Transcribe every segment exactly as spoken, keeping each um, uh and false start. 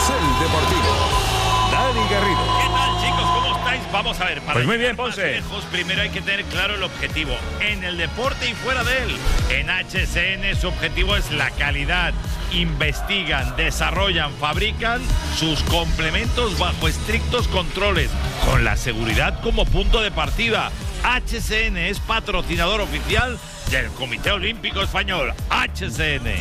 Carrusel Deportivo. Dani Garrido. ¿Qué tal, chicos? ¿Cómo estáis? Vamos a ver. Para pues muy bien, llegar más Ponce. lejos, primero hay que tener claro el objetivo. En el deporte y fuera de él. En H S N su objetivo es la calidad. Investigan, desarrollan, fabrican sus complementos bajo estrictos controles, con la seguridad como punto de partida. H S N es patrocinador oficial del Comité Olímpico Español. H S N.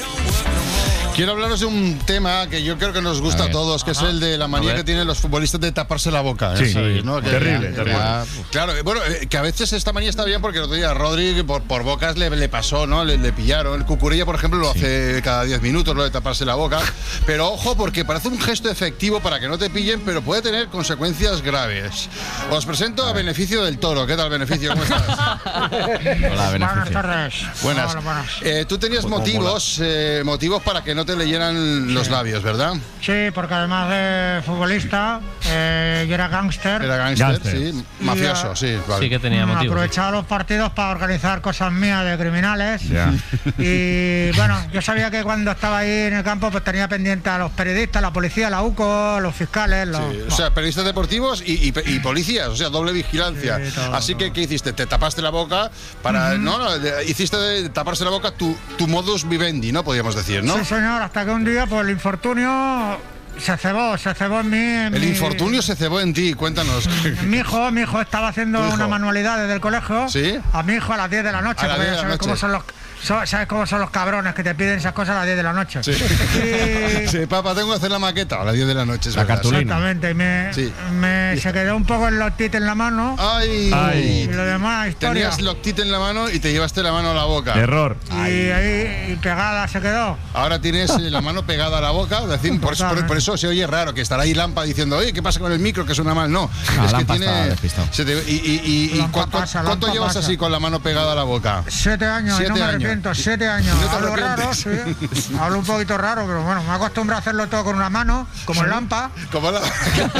Quiero hablaros de un tema que yo creo que nos gusta a, a todos, que Ajá. es el de la manía que tienen los futbolistas de taparse la boca. Sí, ¿eh? ¿Sabéis, no? Que terrible, ya, terrible. Ya, claro, bueno, que a veces esta manía está bien porque el otro día a Rodri por, por bocas le, le pasó, ¿no? Le, le pillaron. El Cucurella, por ejemplo, lo sí. hace cada diez minutos, lo de taparse la boca. Pero ojo, porque parece un gesto efectivo para que no te pillen, pero puede tener consecuencias graves. Os presento a, a Beneficio del Toro. ¿Qué tal, Beneficio? ¿Cómo estás? Hola, Beneficio. Buenas tardes. Buenas. Hola, buenas. Eh, tú tenías pues motivos, eh, motivos para que no te leyeran los sí. labios, ¿verdad? Sí, porque además de futbolista, eh, yo era gángster. Era gángster, sí. Mafioso, sí. Vale. Sí que tenía motivos. Aprovechaba los partidos para organizar cosas mías de criminales. Yeah. Y bueno, yo sabía que cuando estaba ahí en el campo, pues tenía pendiente a los periodistas, la policía, la U C O, los fiscales. Los... Sí. O sea, periodistas deportivos y, y, y policías, o sea, doble vigilancia. Sí, todo, Así todo. que, ¿qué hiciste? Te tapaste la boca para. Uh-huh. ¿no? Hiciste de taparse la boca tu, tu modus vivendi, ¿no? Podríamos decir, ¿no? Sí, señor, hasta que un día, pues el infortunio se cebó, se cebó en mí. En el mi... infortunio se cebó en ti, cuéntanos. Mi hijo, mi hijo estaba haciendo una manualidad desde el colegio. ¿Sí? A mi hijo a las diez de la noche, a porque ya sabes cómo son los. ¿Sabes cómo son los cabrones que te piden esas cosas a las diez de la noche? Sí. Y... sí, papá, tengo que hacer la maqueta a las diez de la noche. Es la verdad. cartulina. Exactamente. Y me, sí. me se quedó un poco el loctite en la mano. ¡Ay! Ay. Y lo demás, historia. Tenías loctite en la mano y te llevaste la mano a la boca. Error. Y Ay. ahí y pegada se quedó. Ahora tienes la mano pegada a la boca. Decir, por, por, por eso se oye raro, que estará ahí Lampa diciendo, oye, ¿qué pasa con el micro? Que suena mal. No, ah, es Lampa que tiene. Se te, y y, y, y ¿cuánto, pasa, ¿cuánto llevas pasa. así con la mano pegada a la boca? Siete años, siete no me años. arrepiento, siete años. No Hablo raro, sí. Hablo un poquito raro, pero bueno, me acostumbro a hacerlo todo con una mano, como el Lampa. Como la...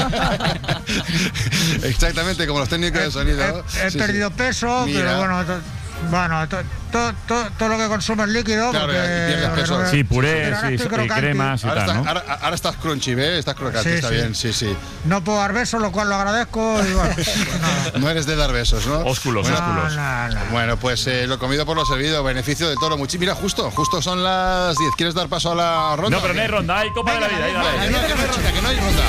Exactamente, como los técnicos he, de sonido. He, he sí, perdido sí. peso, Mira. pero bueno, to, bueno, to, to, to, todo lo que consumo es líquido. Claro, porque, pierdes peso. No, sí, puré, sí, y cremas y ahora tal, está, ¿no? ahora, ahora estás crunchy, ¿ves? Estás crocante, sí, está sí. bien, sí, sí. No puedo dar besos, lo cual lo agradezco. Y bueno, no. no eres de dar besos, ¿no? Ósculos, bueno, ósculos. No, no, no. Bueno, pues eh, lo comido por lo servido, Beneficio del Toro. Muchi Mira, justo, justo son las diez. ¿Quieres dar paso a la ronda? No, pero no hay ronda, hay Copa Venga, de la Vida. Ahí, dale. No, no, que no hay ronda, que no hay ronda.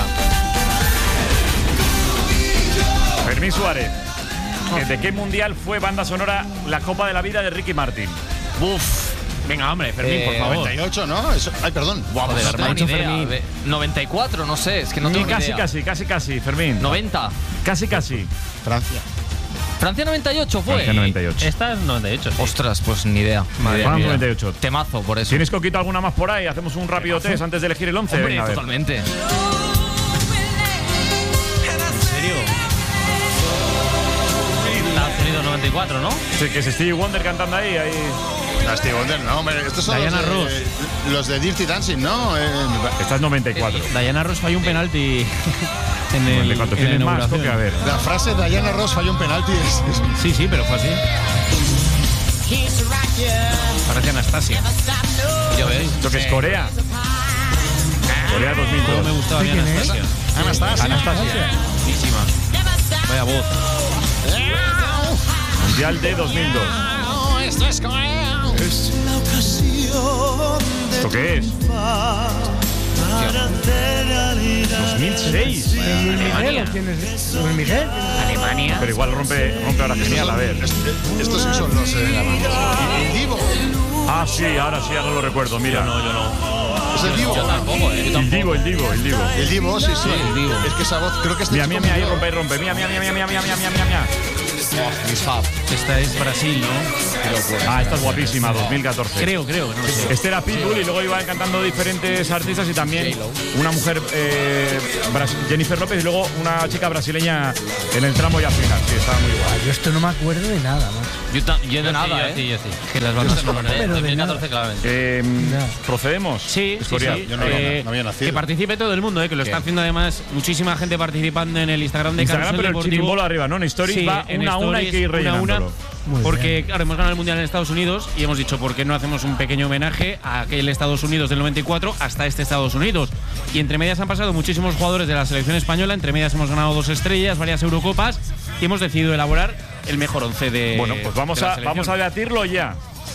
Fermín Suárez. ¿De qué mundial fue banda sonora la Copa de la Vida de Ricky Martin? Uf. Venga, hombre, Fermín, eh, por favor. noventa y ocho, ¿no? Eso, ay, perdón. Guau, pues no tengo ni idea. noventa y cuatro, no sé, es que no tengo ni casi, idea. Casi, casi, casi, Fermín. noventa. Casi, casi. Francia. ¿Francia noventa y ocho fue? Francia noventa y ocho. Esta es noventa y ocho. Sí. Ostras, pues ni idea. Francia noventa y ocho. Temazo, por eso. ¿Tienes, Coquito, alguna más por ahí? Hacemos un rápido ¿Temazo? test antes de elegir el once. Hombre, Venga, totalmente. ¿En serio? Estados Unidos noventa y cuatro, ¿no? Sí, que es Stevie Wonder cantando ahí. ahí. No, Stevie Wonder, no, hombre. Estos son Diana los de, Ross. los de Dirty Dancing, ¿no? Eh, Esta es noventa y cuatro. Eh, Diana Ross falló un penalti en el. ¿De cuánto tienes más? Toque, a ver. La frase de Diana Ross falló un penalti. Es, es... Sí, sí, pero fue así. Parece Anastasia. ¿Ya ves? Lo que es Corea. Corea dos mil dos. Me gustaba bien Anastasia. Anastasia. Anastasia. Buenísima. Vaya voz. Mundial de dos mil dos. Esto es Corea. Es... ¿Esto qué es? dos mil seis. Alemania. Miguel? Alemania. Pero igual rompe, rompe ahora genial, a ver. Estos sí son los eh, el Divo. Ah, sí, ahora sí, ahora lo recuerdo. Mira, yo no, yo no. Es el Divo. Yo tampoco, eh. Yo tampoco. El Divo, el Divo, el Divo. El Divo, sí, sí. El Divo. Es que esa voz, creo que este Mira, mira, mira, ahí rompe, ahí rompe. Mira, mira, mira, mira, mira, mira, mira, mira, mira. Esta es Brasil, ¿no? Ah, esta es guapísima, dos mil catorce. Creo, creo. No sé. Este era Pitbull y luego iban cantando diferentes artistas y también una mujer, eh, Jennifer López, y luego una chica brasileña en el tramo ya final. Sí, estaba muy guay. Yo esto no me acuerdo de nada, macho. Yo, ta, yo de nada, ¿eh? Sí, yo sí. Que las bandas no, de dos mil catorce, claramente. Eh, ¿Procedemos? Sí, sí, Historia. sí. Yo no, eh, había, no había nacido. Que participe todo el mundo, ¿eh? Que lo está haciendo además muchísima gente participando en el Instagram de Instagram, Carrusel pero el Deportivo. chirimbolo arriba, ¿no? En Stories sí, va en una a una, hay que ir rellenando. Una a una, Manolo. Muy porque, bien. claro, hemos ganado el Mundial en Estados Unidos y hemos dicho, ¿por qué no hacemos un pequeño homenaje a aquel Estados Unidos del noventa y cuatro hasta este Estados Unidos? Y entre medias han pasado muchísimos jugadores de la selección española, entre medias hemos ganado dos estrellas, varias Eurocopas y hemos decidido elaborar el mejor once de Bueno, pues vamos de la a, selección. vamos a debatirlo ya.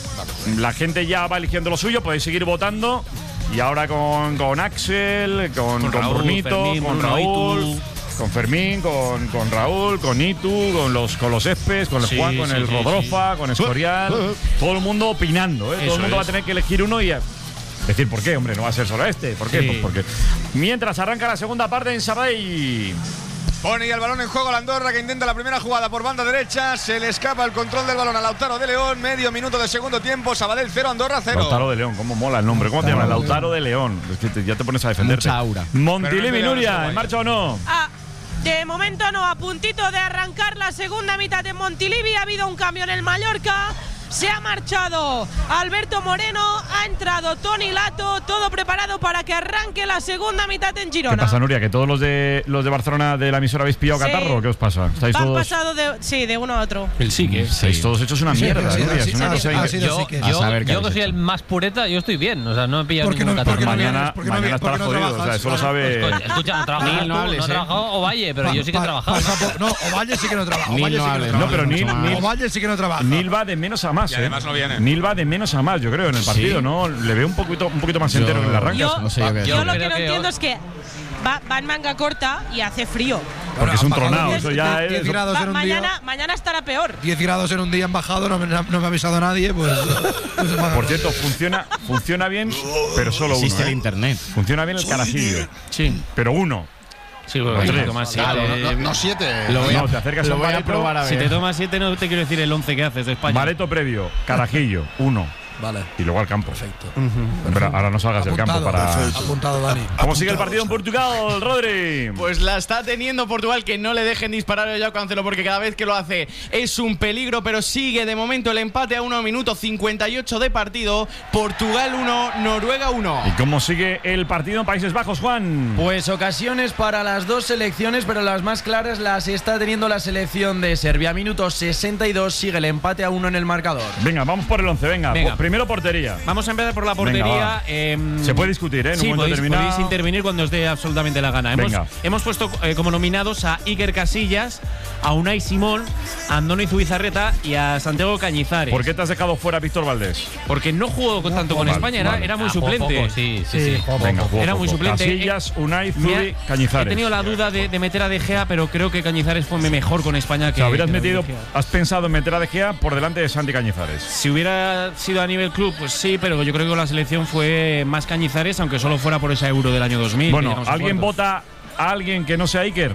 La gente ya va eligiendo lo suyo, podéis seguir votando. Y ahora con, con Axel, con, Con con Raúl, Brunito, Fermín, con Bruno, Raúl, Itu. con Fermín, con, con Raúl, con Itu, con los con los Espes, con el Sí, Juan, con sí, el sí, Rodrofa, con Escorial. Todo el mundo opinando, ¿eh? Todo Eso el mundo va a es. tener que elegir uno y a decir por qué, hombre, no va a ser solo este. ¿Por qué? Sí. Pues porque mientras arranca la segunda parte en Sabadell. Pone ya el balón en juego la Andorra, que intenta la primera jugada por banda derecha. Se le escapa el control del balón a Lautaro de León. Medio minuto de segundo tiempo. Sabadell cero, Andorra cero. Lautaro de León, cómo mola el nombre. ¿Cómo te llamas? Lautaro de León. Es que te- ya te pones a defenderte. Mucha aura. Montilivi, Pero no Nuria, peleamos, ¿en marcha o no? Ah, de momento no, a puntito de arrancar la segunda mitad de Montilivi. Ha habido un cambio en el Mallorca. Se ha marchado Alberto Moreno, ha entrado Toni Lato, todo preparado para que arranque la segunda mitad en Girona. ¿Qué pasa, Nuria? ¿Que todos los de los de Barcelona de la emisora habéis pillado Sí. catarro? ¿Qué os pasa? ¿Estáis Han todos, pasado de, sí, de uno a otro. El sí que estáis todos hechos una Sí, mierda, sí, Nuria? sí, Es una sí, cosa sí, increíble. sí, Yo, sí que- A yo, saber qué yo habéis que soy hecho. el más pureta, yo estoy bien. O sea, no he pillado ¿Por qué ningún no- por catarro. qué no Mañana, vienes? ¿Por qué no mañana vienes? ¿Por estarás qué no jodido. O sea, trabajas? eso lo sabe. Coño, escucha, no trabajas Nil, tú, no no, hables, no eh. trabajado Ovalle, pero Pa- yo sí que he pa- trabajado. pasa por- No, Ovalle sí que no trabaja. Nil Ovalle no sí que hable, no No, trabaja. pero mucho Nil, más. Nil, Ovalle sí que no trabaja. Nil va de menos a más, Y ¿eh? además no viene. Nil va de menos a más, yo creo, en el partido, ¿no? Le veo un poquito, un poquito más entero en el arranque. Yo, No sé yo qué yo decir. lo que creo no que entiendo hoy- es que va, va en manga corta y hace frío. Porque es un Han bajado tronado, diez- eso ya diez es. grados Va- en un mañana, día. mañana estará peor. diez grados en un día han bajado, no me, no me ha avisado nadie, pues. pues se van a- Por cierto, funciona, funciona bien, pero solo uno. Existe el ¿eh? internet. Funciona bien el carajillo, Sí, pero uno. sí, porque Tres. si te tomas siete. Claro, no, no, no siete. Lo voy a, No, te acercas a lo un voy a bareto, probar a ver. Si te tomas siete, no te quiero decir el once que haces de España. Bareto previo, carajillo, uno. Vale. Y luego al campo. Perfecto. Pero ahora no salgas del campo Apuntado, para. perfecto. Apuntado, Dani. ¿Cómo sigue el Apuntado. partido en Portugal, Rodri? Pues la está teniendo Portugal, que no le dejen disparar a Joao Cancelo porque cada vez que lo hace es un peligro, pero sigue de momento el empate a uno minuto cincuenta y ocho de partido. Portugal uno, Noruega uno. ¿Y cómo sigue el partido en Países Bajos, Juan? Pues ocasiones para las dos selecciones, pero las más claras las está teniendo la selección de Serbia. Minuto sesenta y dos, sigue el empate a uno en el marcador. Venga, vamos por el once, venga. Venga. Po- Primero portería. Vamos a empezar por la Venga, portería. va. em, Se puede discutir, ¿eh? En sí, un momento podéis, determinado. podéis intervenir cuando os dé absolutamente la gana. Hemos, Venga. hemos puesto eh, como nominados a Iker Casillas, a Unai Simón, a Andoni Zubizarreta y a Santiago Cañizares. ¿Por qué te has dejado fuera a Víctor Valdés? Porque no jugó con- tanto con Vale, España, era, vale. era muy Ah, poco, suplente. poco, sí, sí, sí. Venga, jugó Era muy poco. suplente. Casillas, Unai, Me ha- Zubi, Cañizares. He tenido la duda de, de meter a De Gea, pero creo que Cañizares fue mejor con España O que. sea, hubieras que David metido, De Gea. has pensado en meter a De Gea por delante de Santi Cañizares. Si hubiera sido a nivel club, pues sí, pero yo creo que con la selección fue más Cañizares, aunque solo fuera por esa Euro del año dos mil. que Bueno, llegamos a ¿alguien cuartos. vota a alguien que no sea Iker?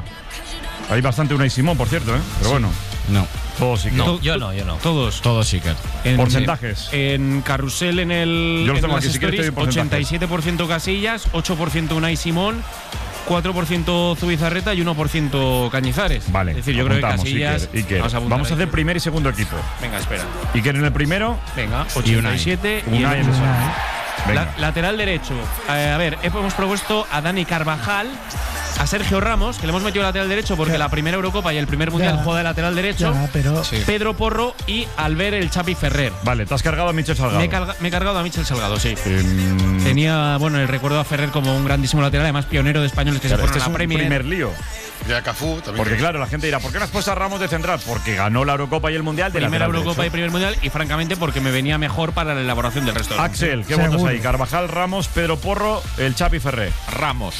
Hay bastante Unai Simón, por cierto, ¿eh? Pero bueno, No, todos Iker. To- Yo no, yo no. Todos. todo Iker. En- Porcentajes. En Carrusel, en el. Yo los en tengo las aquí, si quieres te stories, doy porcentajes. ochenta y siete por ciento Casillas, ocho por ciento Unai Simón, cuatro por ciento Zubizarreta y uno por ciento Cañizares. Vale, Es decir, yo creo que apuntamos, Casillas. Iker, Iker. Vamos a, apuntar Vamos a ahí. hacer primer y segundo equipo. Venga, espera. Iker en el primero. Venga, Y ochenta y siete y, Unai el- en el segundo. Venga. La- lateral derecho. Eh, a ver, hemos propuesto a Dani Carvajal, a Sergio Ramos, que le hemos metido lateral derecho porque Ya. la primera Eurocopa y el primer Mundial Ya. juega de lateral derecho. Ya, pero Pedro Porro y Albert el Chapi Ferrer. Vale, te has cargado a Michel Salgado. Me he, carga- me he cargado a Michel Salgado, sí. Em, Tenía, bueno, el recuerdo a Ferrer como un grandísimo lateral, además pionero de españoles que claro, se este fueron es a un la Premier. primer lío. De Cafú también. Porque claro, la gente dirá, ¿por qué no has puesto a Ramos de central? Porque ganó la Eurocopa y el Mundial de Primera lateral Eurocopa y derecho. primer Mundial y francamente porque me venía mejor para la elaboración del resto del Axel, ¿qué Seguro. votos hay? Carvajal, Ramos, Pedro Porro, el Chapi Ferrer. Ramos.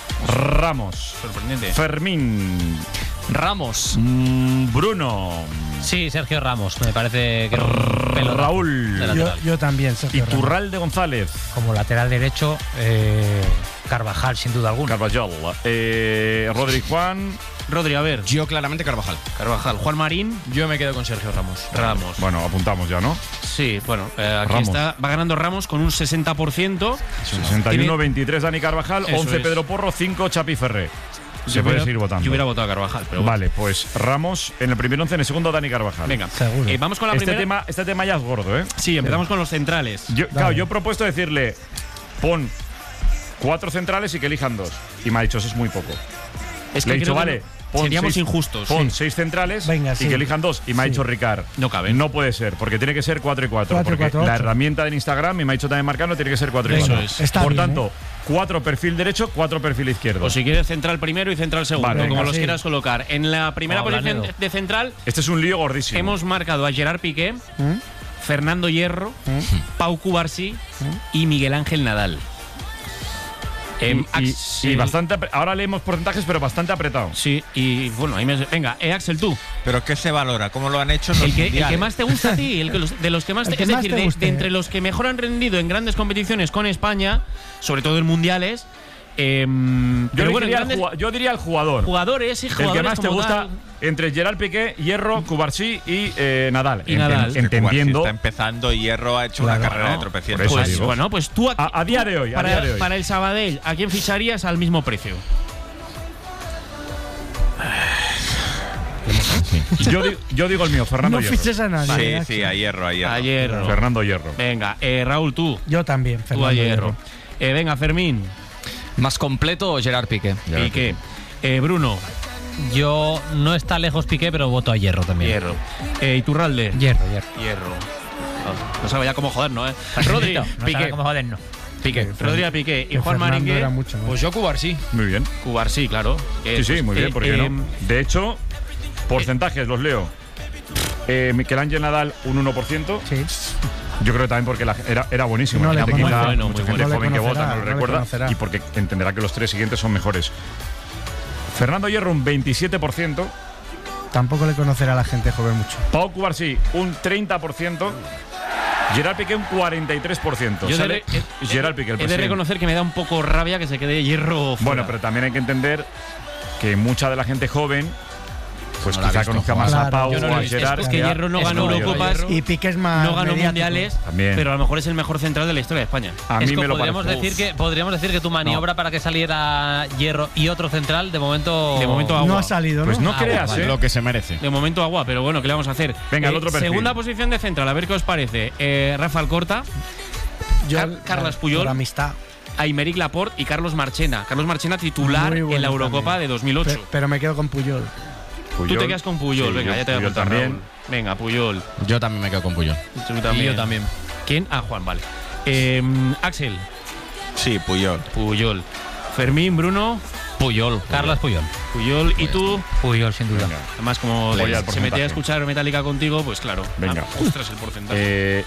Ramos. sorprendente. Fermín. Ramos. Mm, Bruno. Sí, Sergio Ramos. Me parece que era un pelotazo Raúl. de Yo, lateral. yo también, Sergio Ramos. Iturralde González. Como lateral derecho, eh, Carvajal, sin duda alguna. Carvajal. Eh, Rodri Juan. Rodri, a ver. Yo claramente Carvajal. Carvajal. Juan Marín. Yo me quedo con Sergio Ramos. Ramos. Bueno, apuntamos ya, ¿no? Sí, bueno, eh, aquí Ramos. está. Va ganando Ramos con un sesenta por ciento. sesenta y uno veintitrés Dani Carvajal, Eso once es. Pedro Porro, cinco Chapi Ferrer. Se Yo puede hubiera- seguir votando. Yo hubiera votado a Carvajal, pero bueno. Vale, pues Ramos en el primer once, en el segundo Dani Carvajal. Venga, Seguro. Eh, vamos con la Este primera. tema, este tema ya es gordo, ¿eh? Sí, empezamos con los centrales. Yo, claro, yo he propuesto decirle, pon cuatro centrales y que elijan dos. Y me ha dicho, eso es muy poco. Es Le he que dicho, creo que vale, pon seríamos seis, injustos. Pon sí. seis centrales Venga, y sí. que elijan dos. Y me ha Sí. dicho Ricard. No cabe. No puede ser, porque tiene que ser cuatro y cuatro. Cuatro y Porque cuatro, la ocho. herramienta del Instagram, y me ha dicho también marcando, tiene que ser cuatro y Eso cuatro. es. Está Por bien, tanto, ¿eh? cuatro perfil derecho, cuatro perfil izquierdo. O si quieres central primero y central segundo, Vale, como venga, los sí. quieras colocar. En la primera O posición Blanedo. de central Este es un lío gordísimo. hemos marcado a Gerard Piqué, ¿Mm? Fernando Hierro, Pau Cubarsí y Miguel Ángel Nadal. Y, Em, y- Axel- y bastante. apre- Ahora leemos porcentajes, pero bastante apretado. Sí, y bueno, ahí me. Venga, eh, Axel, tú. ¿Pero qué se valora? ¿Cómo lo han hecho en los El que, el mundiales? que más te gusta a ti, el que los- de los que más El te, que es más decir, te de, guste. de entre los que mejor han rendido en grandes competiciones con España, sobre todo en mundiales. em, Yo, pero bueno, en diría el grandes jugua- yo diría el jugador. jugadores y El jugadores que más te como gusta tal. entre Gerard Piqué, Hierro, Cubarsí y eh, Nadal. Y Nadal. Que Cubarsí Entendiendo. está empezando y Hierro ha hecho Claro. una carrera Bueno, de tropecientos. por eso Pues, digo. bueno, pues tú, aquí- A- a día de hoy, a para, día de hoy. para el Sabadell, ¿a quién ficharías al mismo precio? Yo, di- yo digo el mío, Fernando No Hierro. fiches a nadie. Sí, Axel. sí, a Hierro, a Hierro. A Hierro. Fernando Hierro. Venga, eh, Raúl, tú. Yo también, Tú Fernando a Hierro. Hierro. Eh, venga, Fermín. ¿Más completo Gerard Piqué? Piqué. Eh, Bruno. Yo no está lejos Piqué, pero voto a Hierro también. Hierro. Eh, Iturralde. Hierro, Hierro. Hierro. Oh, no sabe ya cómo joder, ¿no? Eh? Rodri. Piqué. jodernos. Piqué. Rodri a Piqué. Y Que Juan Fernando Maringue. era mucho más. Pues yo Cubarsí. Muy bien. Cubarsí, claro. Sí, sí, muy bien, ¿por qué no? De hecho, porcentajes, los leo. Eh, Miguel Ángel Nadal, un uno por ciento. Sí. Yo creo que también porque la- era, era buenísimo. No La le gente conoce. quizá, Muy bueno, mucha muy gente bueno. joven que No le vota no lo conocerá, no le recuerda. conocerá. Y porque entenderá que los tres siguientes son mejores. Fernando Hierro, un veintisiete por ciento. Tampoco le conocerá a la gente joven mucho. Pau Cubarsí, un treinta por ciento. Gerard Piqué, un cuarenta y tres por ciento. Yo Sale de- eh, Gerard Piqué, el He de presidente. reconocer que me da un poco rabia que se quede Hierro fuera. Bueno, pero también hay que entender que mucha de la gente joven, pues No la ha quizá visto conozca jugar. más a Claro. Pau Yo no o lo he a visto. Es Gerard. que a- Hierro no es ganó como yo. Eurocopas. Y Piqué es más. No ganó mediático. mundiales, También. pero a lo mejor es el mejor central de la historia de España. A mí Es que me lo podríamos parece. decir que podríamos decir que tu maniobra para que saliera Hierro y otro central de momento De momento agua. No ha salido, ¿no? Pues no Ah, creas, vale. ¿eh? Lo que se merece. De momento agua, pero bueno, ¿qué le vamos a hacer? Venga, el Eh, otro perfil. Segunda posición de central, a ver qué os parece. Eh, Rafa Alcorta, Yo- Car- Carles por Puyol. amistad. Aymeric Laporte y Carlos Marchena. Carlos Marchena titular Muy bueno en la Eurocopa también. de dos mil ocho. Pe- Pero me quedo con Puyol. Tú Puyol. te quedas con Puyol, Sí, venga, yo- ya te voy a Puyol apuntar, también. Raúl. Venga, Puyol. Yo también me quedo con Puyol. Tú también. Y yo también. ¿Quién? Ah, Juan, vale. Eh, Axel, Sí, Puyol. Puyol. Fermín, Bruno, Puyol, Carlos Puyol. Puyol. ¿Y tú? Puyol, sin duda. Venga. Además, como Voy le- al se porcentaje. metía a escuchar Metallica contigo, pues claro. Venga. Ah, ostras, el porcentaje. Eh,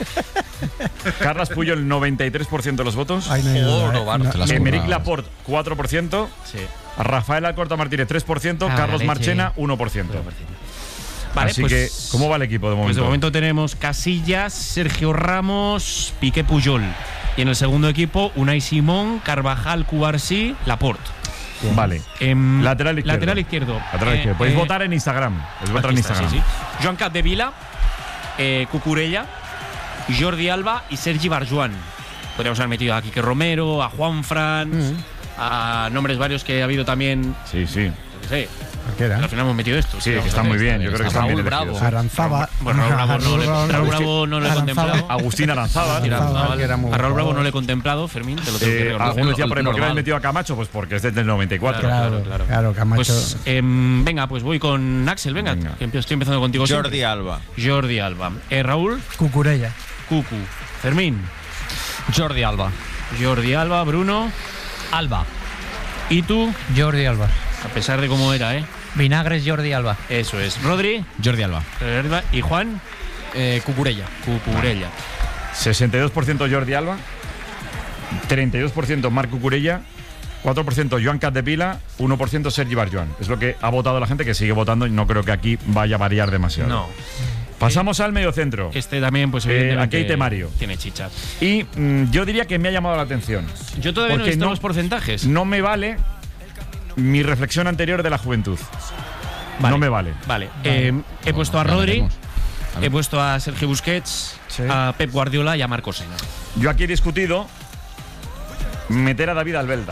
Carles Puyol, noventa y tres por ciento de los votos. Ay, no hay duda, Oro, ¿eh? Bart, No- te las Emeric curras. Laporte, cuatro por ciento. Sí. Rafael Alcorta Martínez, tres por ciento. Ah, Carlos la leche. Marchena, uno por ciento. Vale, Así pues, que, ¿cómo va el equipo de momento? Pues de momento tenemos Casillas, Sergio Ramos, Piqué, Puyol. Y en el segundo equipo, Unai Simón, Carvajal, Cubarsí, Laporte. Vale. Em, Lateral izquierdo. Lateral izquierdo. Lateral Eh, izquierdo. Podéis eh, votar en Instagram. Podéis votar aquí en está, Instagram. sí, sí. Joan Capdevila, eh, Cucurella, Jordi Alba y Sergi Barjuan. Podríamos haber metido a Quique Romero, a Juan Fran, Mm. a nombres varios que ha habido también. Sí, sí. Yo qué sé. Cualquiera. Al final hemos metido esto. Sí, que están muy bien. Yo creo que están bien Raúl Bravo. elegidos. Aranzaba. Bueno, Raúl Bravo no le- Raúl Bravo no le he Aranzaba. contemplado. Agustín Aranzábal. Aranzábal, que era muy A Raúl buen Bravo no jugador. le he contemplado, Fermín, te lo tengo que Eh, reconocer. alguno decía por ahí, ¿por qué le has normal. metido a Camacho? Pues porque es desde el noventa y cuatro. Claro, claro. claro, Camacho. Pues em, venga, pues voy con Axel, venga, Venga. que empiezo- estoy empezando contigo Jordi siempre. Alba. Jordi Alba. Eh, Raúl, Cucurella. Cucu. Fermín, Jordi Alba. Jordi Alba, Bruno. Alba. ¿Y tú? Jordi Alba. A pesar de cómo era, ¿eh? Vinagres Jordi Alba. Eso es. Rodri. Jordi Alba. ¿Y Juan? Eh, Cucurella. Cucurella. sesenta y dos por ciento Jordi Alba, treinta y dos por ciento Marc Cucurella, cuatro por ciento Joan Capdevila, uno por ciento Sergi Barjuan. Es lo que ha votado la gente, que sigue votando, y no creo que aquí vaya a variar demasiado. No. Pasamos al mediocentro. Este también, pues Eh, evidentemente, aquí hay temario. tiene chicha. Y mm, yo diría que me ha llamado la atención. Yo todavía no he Porque visto no- los porcentajes. No me vale mi reflexión anterior de la juventud. Vale. No me vale. Vale. Eh, he puesto a ya Rodri, veremos. A ver. he puesto a Sergio Busquets, Sí. a Pep Guardiola y a Marco Sena. Yo aquí he discutido meter a David Albelda.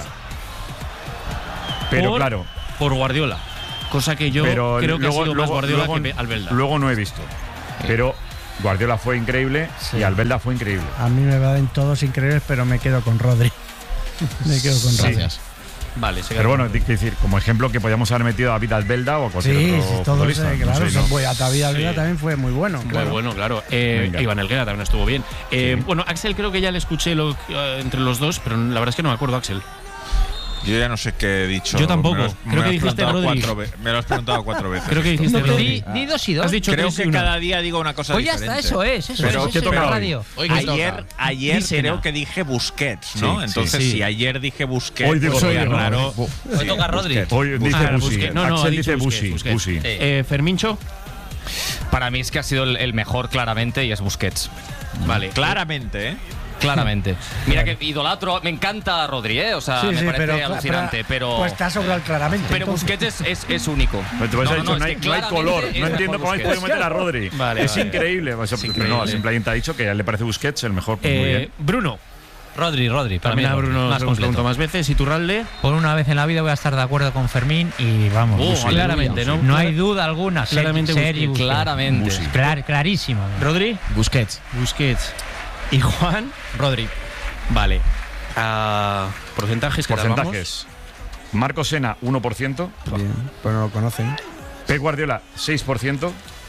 Pero Por- claro, Por Guardiola. Cosa que yo pero creo que luego, ha sido más luego- Guardiola luego- que Pe- Albelda. Luego no he visto. Pero Guardiola fue increíble Sí. y Albelda fue increíble. A mí me van todos increíbles, pero me quedo con Rodri. me quedo con Sí. Rodri. Gracias. Vale, se Pero bueno, hay que decir, como ejemplo que podíamos haber metido a Vidas Belda o a cualquier Sí, otro sí, todos, futbolista. eh, claro. No sé, ¿no? Pues Atavías Sí. también fue muy bueno. Muy claro. bueno, claro. Eh, Venga. Iván Helguera también estuvo bien. Eh, Bueno, Axel creo que ya le escuché lo, eh, entre los dos, pero la verdad es que no me acuerdo, Axel. Yo ya no sé qué he dicho. Yo tampoco. Me lo has- Creo me lo que has dijiste preguntado Rodri. cuatro ve- Me lo has preguntado cuatro veces. Creo que esto. dijiste No, Rodri. di, di dos y dos. Has dicho Creo tres y que una. cada día digo una cosa Pues ya diferente. está, eso es, eso Pero es, ¿qué eso es toca la hoy? radio. Hoy que Ayer, toca. ayer Dísena. creo que dije Busquets, ¿no? Sí, Entonces, sí. si ayer dije Busquets, Hoy digo pues Rodri, es ¿no? raro. Hoy toca Rodri. Busquets. Hoy dice Ah, Busi. Busquets. No, no, ha Axel dicho dice Busquets, Busi. Busquets. Busi. Sí. Eh, Fermincho. Para mí es que ha sido el, el mejor claramente y es Busquets. Vale. Claramente, ¿eh? Claramente. Mira que idolatro, me encanta Rodri, ¿eh? O sea, Sí, me sí, parece pero, alucinante, pero. Pues está sobre el claramente. Pero entonces. Busquets es, es, es único. Pero te vas a No, decir, no, no, es hay, que no hay claramente color. es No entiendo mejor cómo habéis Busquets. podido meter a Rodri. Vale, es vale. increíble. Pues, increíble. No, simplemente ha dicho que a él le parece Busquets el mejor. Pues muy Eh, bien. Bruno. Rodri, Rodri. Para También mí a Rodri, Bruno más se lo hemos completo. preguntado más veces. ¿Y Turralde? Por una vez en la vida voy a estar de acuerdo con Fermín y vamos. Oh, Busi. claramente, ¿no? No hay duda alguna. Claramente Sergi Busquets. Busquets. Claramente. Busi. Clar- clarísimo. ¿Rodri? Busquets. Busquets. ¿Y Juan? Rodri. Vale. Ah, porcentajes, ¿qué tal vamos? Porcentajes. Marco Sena, uno por ciento. Bien, pues no lo conocen. Pep Guardiola, seis por ciento.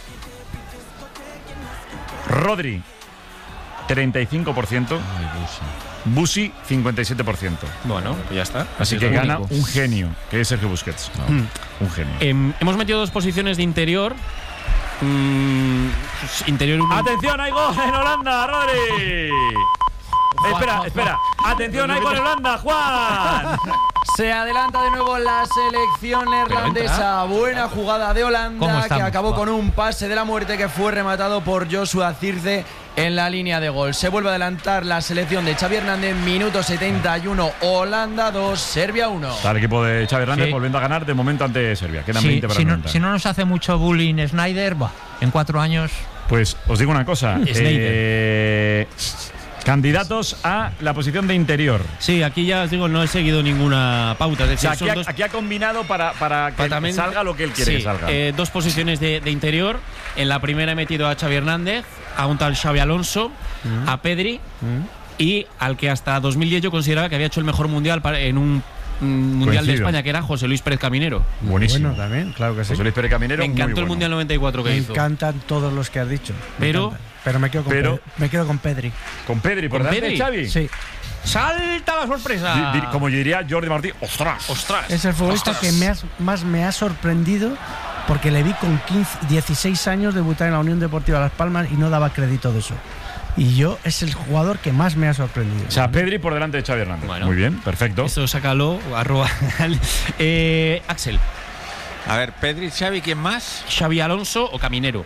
Rodri, treinta y cinco por ciento. Busi, cincuenta y siete por ciento. Bueno, pues ya está. Así es que lo gana único. un genio, que es Sergio Busquets. Mm. Un genio. Em, hemos metido dos posiciones de interior. Mm, interior uno. ¡Atención, hay gol en Holanda, Rodri! Espera, espera. ¡Atención, hay gol en Holanda, Juan! Se adelanta de nuevo la selección neerlandesa. Buena jugada de ¿Cómo Holanda que estamos? acabó Va. con un pase de la muerte que fue rematado por Joshua Zirze en la línea de gol. Se vuelve a adelantar la selección de Xavi Hernández. Minuto setenta y uno, Holanda dos, Serbia uno. Está el equipo de Xavi Hernández Sí. volviendo a ganar de momento ante Serbia. Quedan Sí, veinte para si, no, remontar. si no nos hace mucho bullying Snyder, bah, en cuatro años. Pues os digo una cosa. Snyder. eh, candidatos a la posición de interior. Sí, aquí ya os digo, no he seguido ninguna pauta. Es O decir, sea, aquí son ha, dos, aquí ha combinado para, para que También- salga lo que él quiere sí, que salga. eh, dos posiciones de, de interior. En la primera he metido a Xavi Hernández, a un tal Xavi Alonso, a Pedri y al que hasta dos mil diez yo consideraba que había hecho el mejor mundial para- en un mm, mundial de Coincido. España, que era José Luis Pérez Caminero. Buenísimo. Bueno, también, claro que sí. José Luis Pérez Caminero. Me muy encantó el bueno. mundial noventa y cuatro que Me hizo. encantan todos los que has dicho. Me Pero- encantan. Pero me quedo con, pero- Pe- me quedo con Pedri. Con Pedri, por ¿Con delante de Pedri? Xavi. Sí. ¡Salta la sorpresa! Di- di- como diría Jordi Martí, ¡ostras! ¡Ostras! Es el futbolista ¡Ostras! que me has- más me ha sorprendido porque le vi con quince, dieciséis años debutar en la Unión Deportiva Las Palmas y no daba crédito de eso. Y yo es el jugador que más me ha sorprendido. O sea, Pedri por delante de Xavi Hernández. Bueno. Muy bien, perfecto. Esto sácalo, arroba. eh, Axel, A ver, Pedri, Xavi, ¿quién más? Xavi Alonso o Caminero.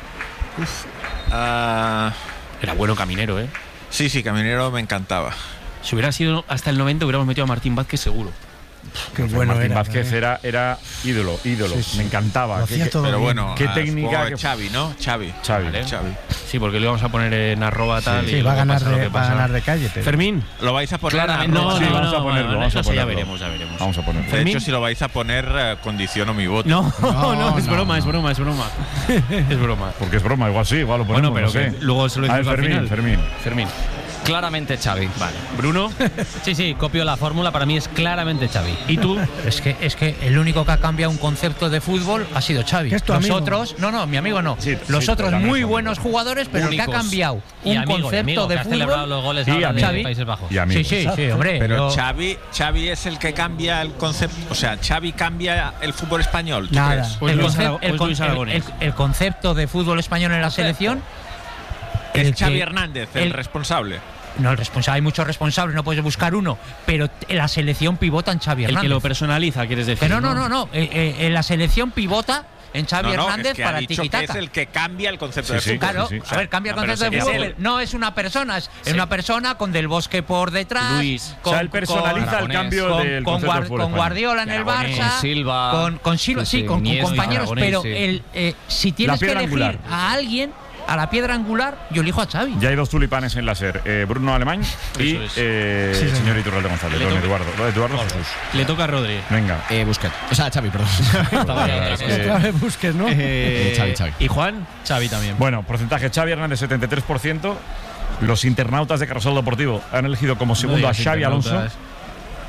Ah, Era bueno Caminero, ¿eh? sí, sí, Caminero me encantaba. Si hubiera sido hasta el noventa, hubiéramos metido a Martín Vázquez seguro. Qué bueno Martín era. Vázquez era, era ídolo, ídolo. Sí, sí. Me encantaba. Lo Qué- hacía qué- todo Pero bien. bueno, Qué ah, técnica supongo que- que Xavi, ¿no? Xavi. Xavi. Vale. Xavi. Sí, porque lo vamos a poner en arroba tal. Sí, y va a luego ganar pasa lo de, que va a pasa. ganar de calle. Pero. Fermín. ¿Lo vais a poner? Claramente. a- No, Sí, no, vamos no, a ponerlo, no, vamos a eso ya ponerlo. veremos, ya veremos. Vamos a ponerlo. De Fermín. hecho, si lo vais a poner, eh, condiciono mi voto. No, no, No, es no, broma, no. es broma, es broma. es broma. Porque es broma, igual sí, igual lo ponemos. Bueno, pero no sé. que luego se lo A ver, decimos al Fermín, final. Fermín. Fermín. Claramente Xavi. Vale. Bruno. Sí, sí, copio la fórmula, para mí es claramente Xavi. ¿Y tú? Es que, es que el único que ha cambiado un concepto de fútbol ha sido Xavi. ¿Que es tu Los amigo? otros, no, no, mi amigo no. Sí, Los sí, otros también muy es amigo. buenos jugadores, pero el que Únicos. ha cambiado Y un amigo, y concepto amigo, de que ha celebrado fútbol. los goles Y ahora de amigo. Países Bajos. Y amigo. Sí, sí, sí, hombre. Pero yo- Xavi, Xavi es el que cambia el concepto. O sea, Xavi cambia el fútbol español. ¿tú Nada. crees? Pues el, Luis concep- Arago- el pues con- Luis el- Aragonés. el- el concepto de fútbol español en la selección. Es el Xavi que- Hernández, el, el- responsable. No, el responsable, hay muchos responsables, no puedes buscar uno, pero t- la selección pivota en Xavi El Hernández. que lo personaliza, quieres decir. Que no, no, no, no. eh, eh, en la selección pivota en Xavi No, no, Hernández es que ha para dicho que es tiquitaca. el que cambia el concepto Sí, de sí. fútbol. Claro, sí, sí. a ver, cambia el No, pero concepto de sería fútbol. él. No es una persona, es Sí. una persona con Del Bosque por detrás. Luis. O sea, él personaliza el Aragonés. cambio con, del con concepto Guar- del fútbol con español. Guardiola en el Aragonés, Barça, con Silva. con, con Silva, Sí, sí, sí, con, con Iniesta, compañeros, Aragonés, pero sí. el, eh, si tienes que piedra elegir angular. a alguien, a la piedra angular, yo elijo a Xavi. Ya hay dos tulipanes en la SER. eh, Bruno Alemán y Eso es. eh, Sí, el señor. señor Iturralde González. Le Don toca- Eduardo. Don Eduardo Jesús. Le toca a Rodri. Venga. Eh, Busquets. O sea, Xavi, perdón. Eh, Otra vez busques, ¿no? Eh, Xavi, Xavi. ¿Y Juan? Xavi también. Bueno, porcentaje Xavi Hernández setenta y tres por ciento. Los internautas de Carrusel Deportivo han elegido como segundo a digas Xavi Alonso. internautas.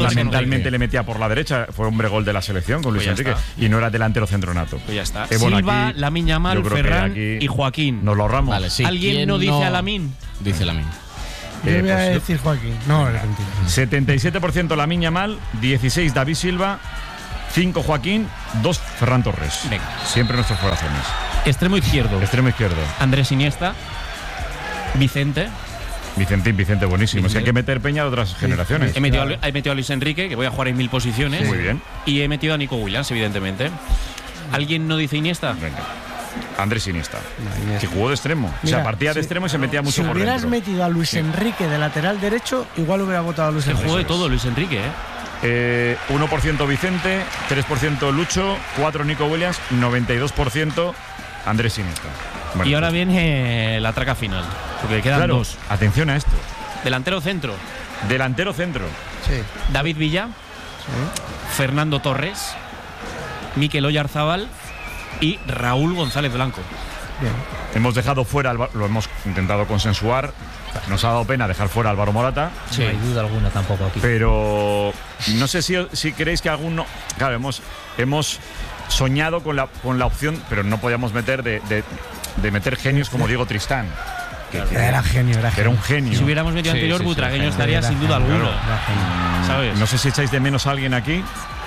fundamentalmente le metía por la derecha. Fue hombre gol de la selección con Luis Pues Enrique. está. Y no era delantero centronato. Pues ya está. Eh, bueno, Silva, aquí, Lamine Yamal, yo creo que Ferran aquí y Joaquín. Nos lo ahorramos. Vale, sí. ¿Alguien ¿Quién no dice no- a Lamine? Dice Lamine. Yo Eh, voy a pues yo- decir Joaquín. No, es mentira. setenta y siete por ciento Lamine Yamal, dieciséis David Silva, cinco Joaquín, dos Ferran Torres. Venga. Siempre nuestros corazones. Extremo izquierdo. Extremo izquierdo. Andrés Iniesta. Vicente. Vicentín, Vicente, buenísimo. Es que hay que meter peña de otras generaciones. He metido, a, he metido a Luis Enrique, que voy a jugar en mil posiciones. Sí. Muy bien. Y he metido a Nico Williams, evidentemente. ¿Alguien no dice Iniesta? Venga. Andrés Iniesta, no, que jugó de extremo. Mira, o sea, partía si, de extremo y se metía mucho si por dentro. Si hubieras metido a Luis sí. Enrique de lateral derecho, igual hubiera votado a Luis que Enrique. Jugó de todo Luis Enrique, ¿eh? Eh, uno por ciento Vicente, tres por ciento Lucho, cuatro por ciento Nico Williams, noventa y dos por ciento Andrés Iniesta. Bueno, y ahora pues. viene la traca final, porque quedan claro, dos. Atención a esto. Delantero centro. Delantero centro. Sí. David Villa, sí. Fernando Torres, Mikel Oyarzabal y Raúl González Blanco. Bien. Hemos dejado fuera, lo hemos intentado consensuar. Nos ha dado pena dejar fuera a Álvaro Morata. Sí. No hay duda alguna tampoco aquí. Pero no sé si, si creéis que alguno. Claro, hemos, hemos soñado con la, con la opción, pero no podíamos meter de, de, de meter genios como Diego Tristán. Que, que era genio, era genio. Era un genio. Si hubiéramos metido sí, anterior, sí, Butragueño sí, estaría era sin duda genio, alguna. Claro. ¿Sabes? No sé si echáis de menos a alguien aquí.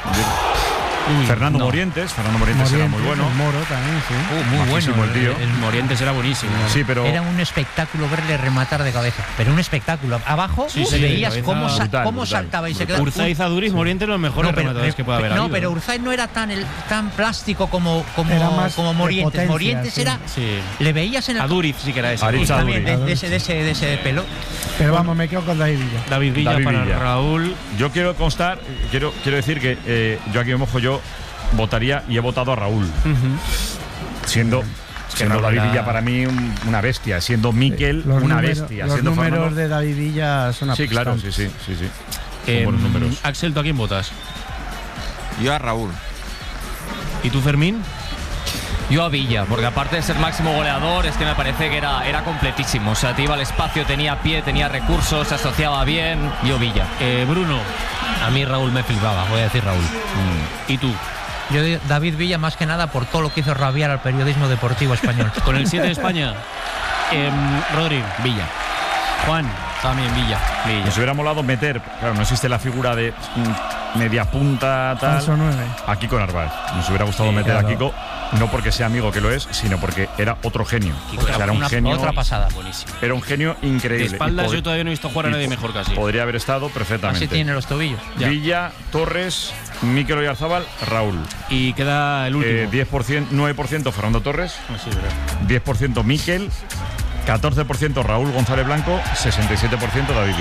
Uy, Fernando no. Morientes, Fernando Morientes, Morientes era muy bueno. Moro también, sí. Uh, muy bueno. El, tío. El, el Morientes era buenísimo. Sí, pero era un espectáculo verle rematar de cabeza. Pero un espectáculo. Abajo sí, sí, veías cómo, sa brutal, cómo brutal, saltaba y se quedaba. Urzaiz, Aduriz, Morientes los mejores no, rematadores que pueda haber. No, habido. pero Urzaiz no era tan el, tan plástico como como, como Morientes. Potencia, Morientes sí. era. Sí. Le veías en el. Aduriz sí que era ese. Aduriz, también de, de ese de ese de ese pelo. Pero vamos, me quedo con David Villa. David Villa David para Villa. Raúl. Yo quiero constar, quiero quiero decir que eh, yo aquí me mojo yo. Votaría y he votado a Raúl. Uh-huh. Siendo, siendo David era... Villa para mí un, una bestia, siendo Mikel sí, una número, bestia. Los siendo números Fernando... de David Villa son Sí, claro, sí, sí, sí, sí. Eh, son buenos números. Axel, ¿tú a quién votas? Yo a Raúl. ¿Y tú, Fermín? Yo a Villa, porque aparte de ser máximo goleador, es que me parece que era, era completísimo. O sea, te iba al espacio, tenía pie, tenía recursos, se asociaba bien. Yo Villa. Eh, Bruno. A mí Raúl me flipaba, voy a decir Raúl. Mm. ¿Y tú? Yo David Villa más que nada por todo lo que hizo rabiar al periodismo deportivo español. Con el siete de España. eh, Rodri. Villa. Juan. También Villa. Villa. Nos hubiera molado meter, claro, no existe la figura de mm, media punta tal. Aquí con Narváez. Nos hubiera gustado sí, meter claro. a Kiko, no porque sea amigo que lo es, sino porque era otro genio. Kiko era, era un una, genio. Otra pasada. Buenísimo. Era un genio increíble. De espaldas yo todavía no he visto jugar a nadie mejor casi. Podría haber estado perfectamente. Así tiene los tobillos. Ya. Villa, Torres, Mikel Oyarzabal, Raúl. Y queda el último. Eh, diez por ciento, nueve por ciento Fernando Torres, ah, sí, diez por ciento Mikel, catorce por ciento Raúl González Blanco, sesenta y siete por ciento David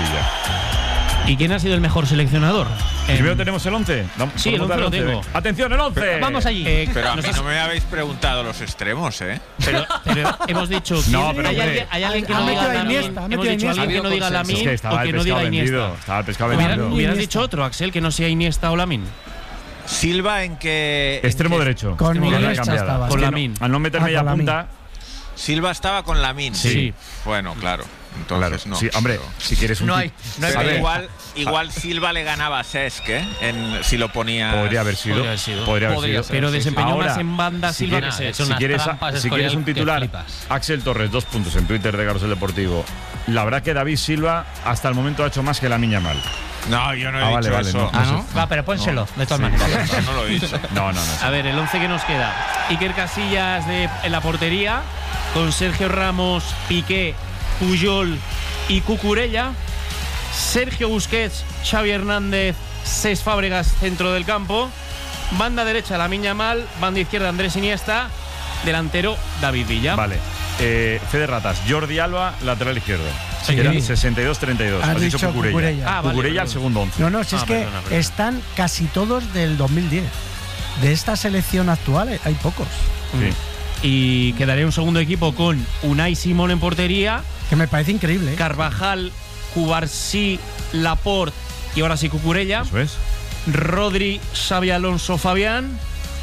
Villa. ¿Y quién ha sido el mejor seleccionador? Primero eh, tenemos el once. Sí, el once lo tengo. ¡Atención, el once! Pero, vamos allí. Eh, pero a mí no me habéis preguntado los extremos, ¿eh? Pero, pero hemos dicho que no, pero hay, alguien, hay alguien que no diga Lamin. Hemos dicho alguien que no diga Lamin es que o que no diga Iniesta. Estaba el pescado vendido. Hubieras dicho otro, Axel, que no sea Iniesta o Lamin. Silva en que... Extremo en que, derecho. Con Iniesta estaba. Con Lamin. Al no meter media ah, punta... Silva estaba con Lamin. Sí. sí. Bueno, claro. Entonces claro. no. Sí, hombre, pero... si quieres un no hay, no hay pero igual, igual Silva le ganaba a Cesc, ¿eh? En, si lo ponía. Podría haber sido. Podría haber sido. Podría haber Podría sido. Pero desempeñó Ahora, más en banda si Silva quieres, que Cesc. Si quieres, si quieres un titular, Axel Torres, dos puntos en Twitter de Carrusel Deportivo. La verdad que David Silva hasta el momento ha hecho más que Lamine Yamal. No, yo no he ah, dicho vale, vale, eso. No, ah, no, ¿no? Va, pero pónselo, no. de todas sí, maneras. Vale, no lo he dicho. No, no, no. A ver, el once que nos queda. Iker Casillas de, en la portería, con Sergio Ramos, Piqué, Puyol y Cucurella. Sergio Busquets, Xavi Hernández, Cesc Fábregas, centro del campo. Banda derecha, Lamine Yamal. Banda izquierda, Andrés Iniesta. Delantero, David Villa. Vale. Eh, Fede Ratas, Jordi Alba, lateral izquierdo. Sí. Era sesenta y dos treinta y dos. Has, Has dicho, dicho Cucurella. Cucurella. Ah, vale, Cucurella al segundo once. No, no, si ah, es que perdona, perdona. están casi todos del dos mil diez. De esta selección actual hay pocos. Sí. Y quedaría un segundo equipo con Unai Simón en portería. Que me parece increíble. ¿eh? Carvajal, Cubarsí, Laporte y ahora sí Cucurella. Eso es. Rodri, Xavi Alonso, Fabián,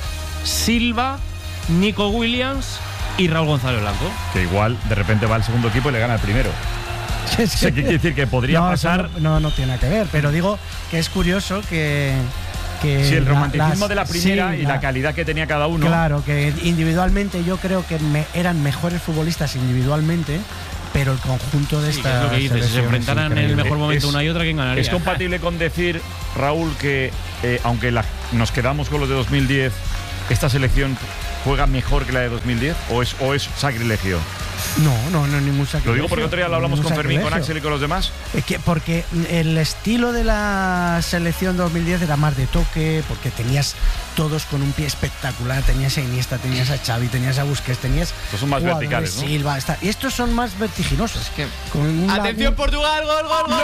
Silva, Nico Williams y Raúl González Blanco. Que igual de repente va al segundo equipo y le gana el primero. Es que, ¿Qué quiere decir? Que podría no, pasar. No, no, no tiene nada que ver, pero digo que es curioso que. que sí, el romanticismo las, de la primera sí, y la, la calidad que tenía cada uno. Claro, que individualmente yo creo que me, eran mejores futbolistas individualmente, pero el conjunto de sí, esta. Es lo que dices, si se enfrentaran en el mejor momento es, una y otra, ¿quién ganaría? ¿Es compatible con decir, Raúl, que eh, aunque la, nos quedamos con los de dos mil diez, esta selección juega mejor que la de dos mil diez? ¿O es, o es sacrilegio? No, no, no, ningún sacrificio. Lo digo porque otro día lo hablamos con Fermín, con Axel y con los demás. Es que porque el estilo de la selección dos mil diez era más de toque, porque tenías todos con un pie espectacular, tenías a Iniesta, tenías a Xavi, tenías a Busquets, tenías estos son más verticales, ¿no? Silva, está, y estos son más vertiginosos. Es que con una, atención, un... Portugal, gol, gol, gol.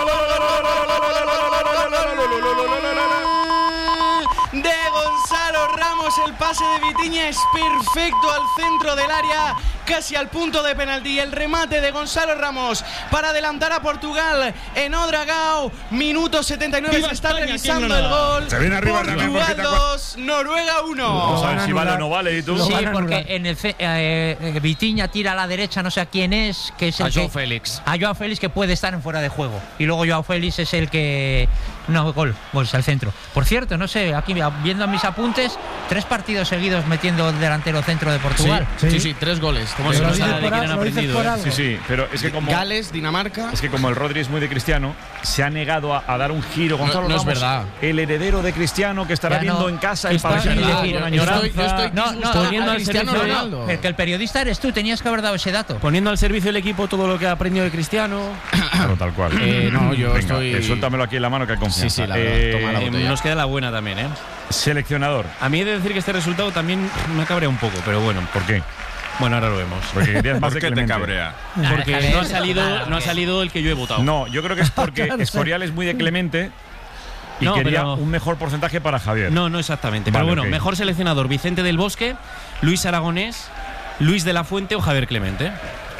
De Gonzalo Ramos, el pase de Vitinha es perfecto al centro del área, casi al punto de penalti. El remate de Gonzalo Ramos para adelantar a Portugal en Ouedraogo. Minuto setenta y nueve, se está España, revisando el gol. Se viene arriba Portugal dos, Noruega uno. Vamos a ver si vale o no vale. ¿Y tú? Sí, porque en el eh, eh, Vitinha tira a la derecha, no sé a quién es, que es el A Joao que, Félix. A Joao Félix, que puede estar en fuera de juego. Y luego Joao Félix es el que... No, gol, gol, al centro. Por cierto, no sé, aquí viendo mis apuntes, tres partidos seguidos metiendo el delantero centro de Portugal. Sí, sí, sí, tres goles. Como se nos ha de quién han aprendido. ¿eh? Sí, sí, pero es que como Gales, Dinamarca. Es que como el Rodri es muy de Cristiano, se ha negado a, a dar un giro. Gonzalo No, no es Ramos, verdad. el heredero de Cristiano que estará Ya viendo no, en casa el está pabellón bien de decir, con yo añoranza. estoy- yo estoy- No, no, Poniendo a al Cristiano servicio- Ronaldo. Pero que el periodista eres tú, tenías que haber dado ese dato. Poniendo al servicio del equipo todo lo que ha aprendido de Cristiano. Claro, tal cual. Eh, no, yo Venga, estoy- eh, suéltamelo aquí en la mano que hay confianza. Sí, sí, la verdad, Eh, toma la Eh, botella. nos queda la buena también, ¿eh? Seleccionador. A mí he de decir que este resultado también me cabrea un poco, pero bueno. ¿Por qué? Bueno, ahora lo vemos. Porque querías más ¿Por de qué te Clemente. cabrea? Porque Déjale, no ha salido, claro, no ha que- salido el que yo he votado. No, yo creo que es porque Claro, Escorial es muy de Clemente y No, quería pero- un mejor porcentaje para Javier. No, no exactamente. Vale, pero bueno, ok. mejor seleccionador: Vicente del Bosque, Luis Aragonés, Luis de la Fuente o Javier Clemente.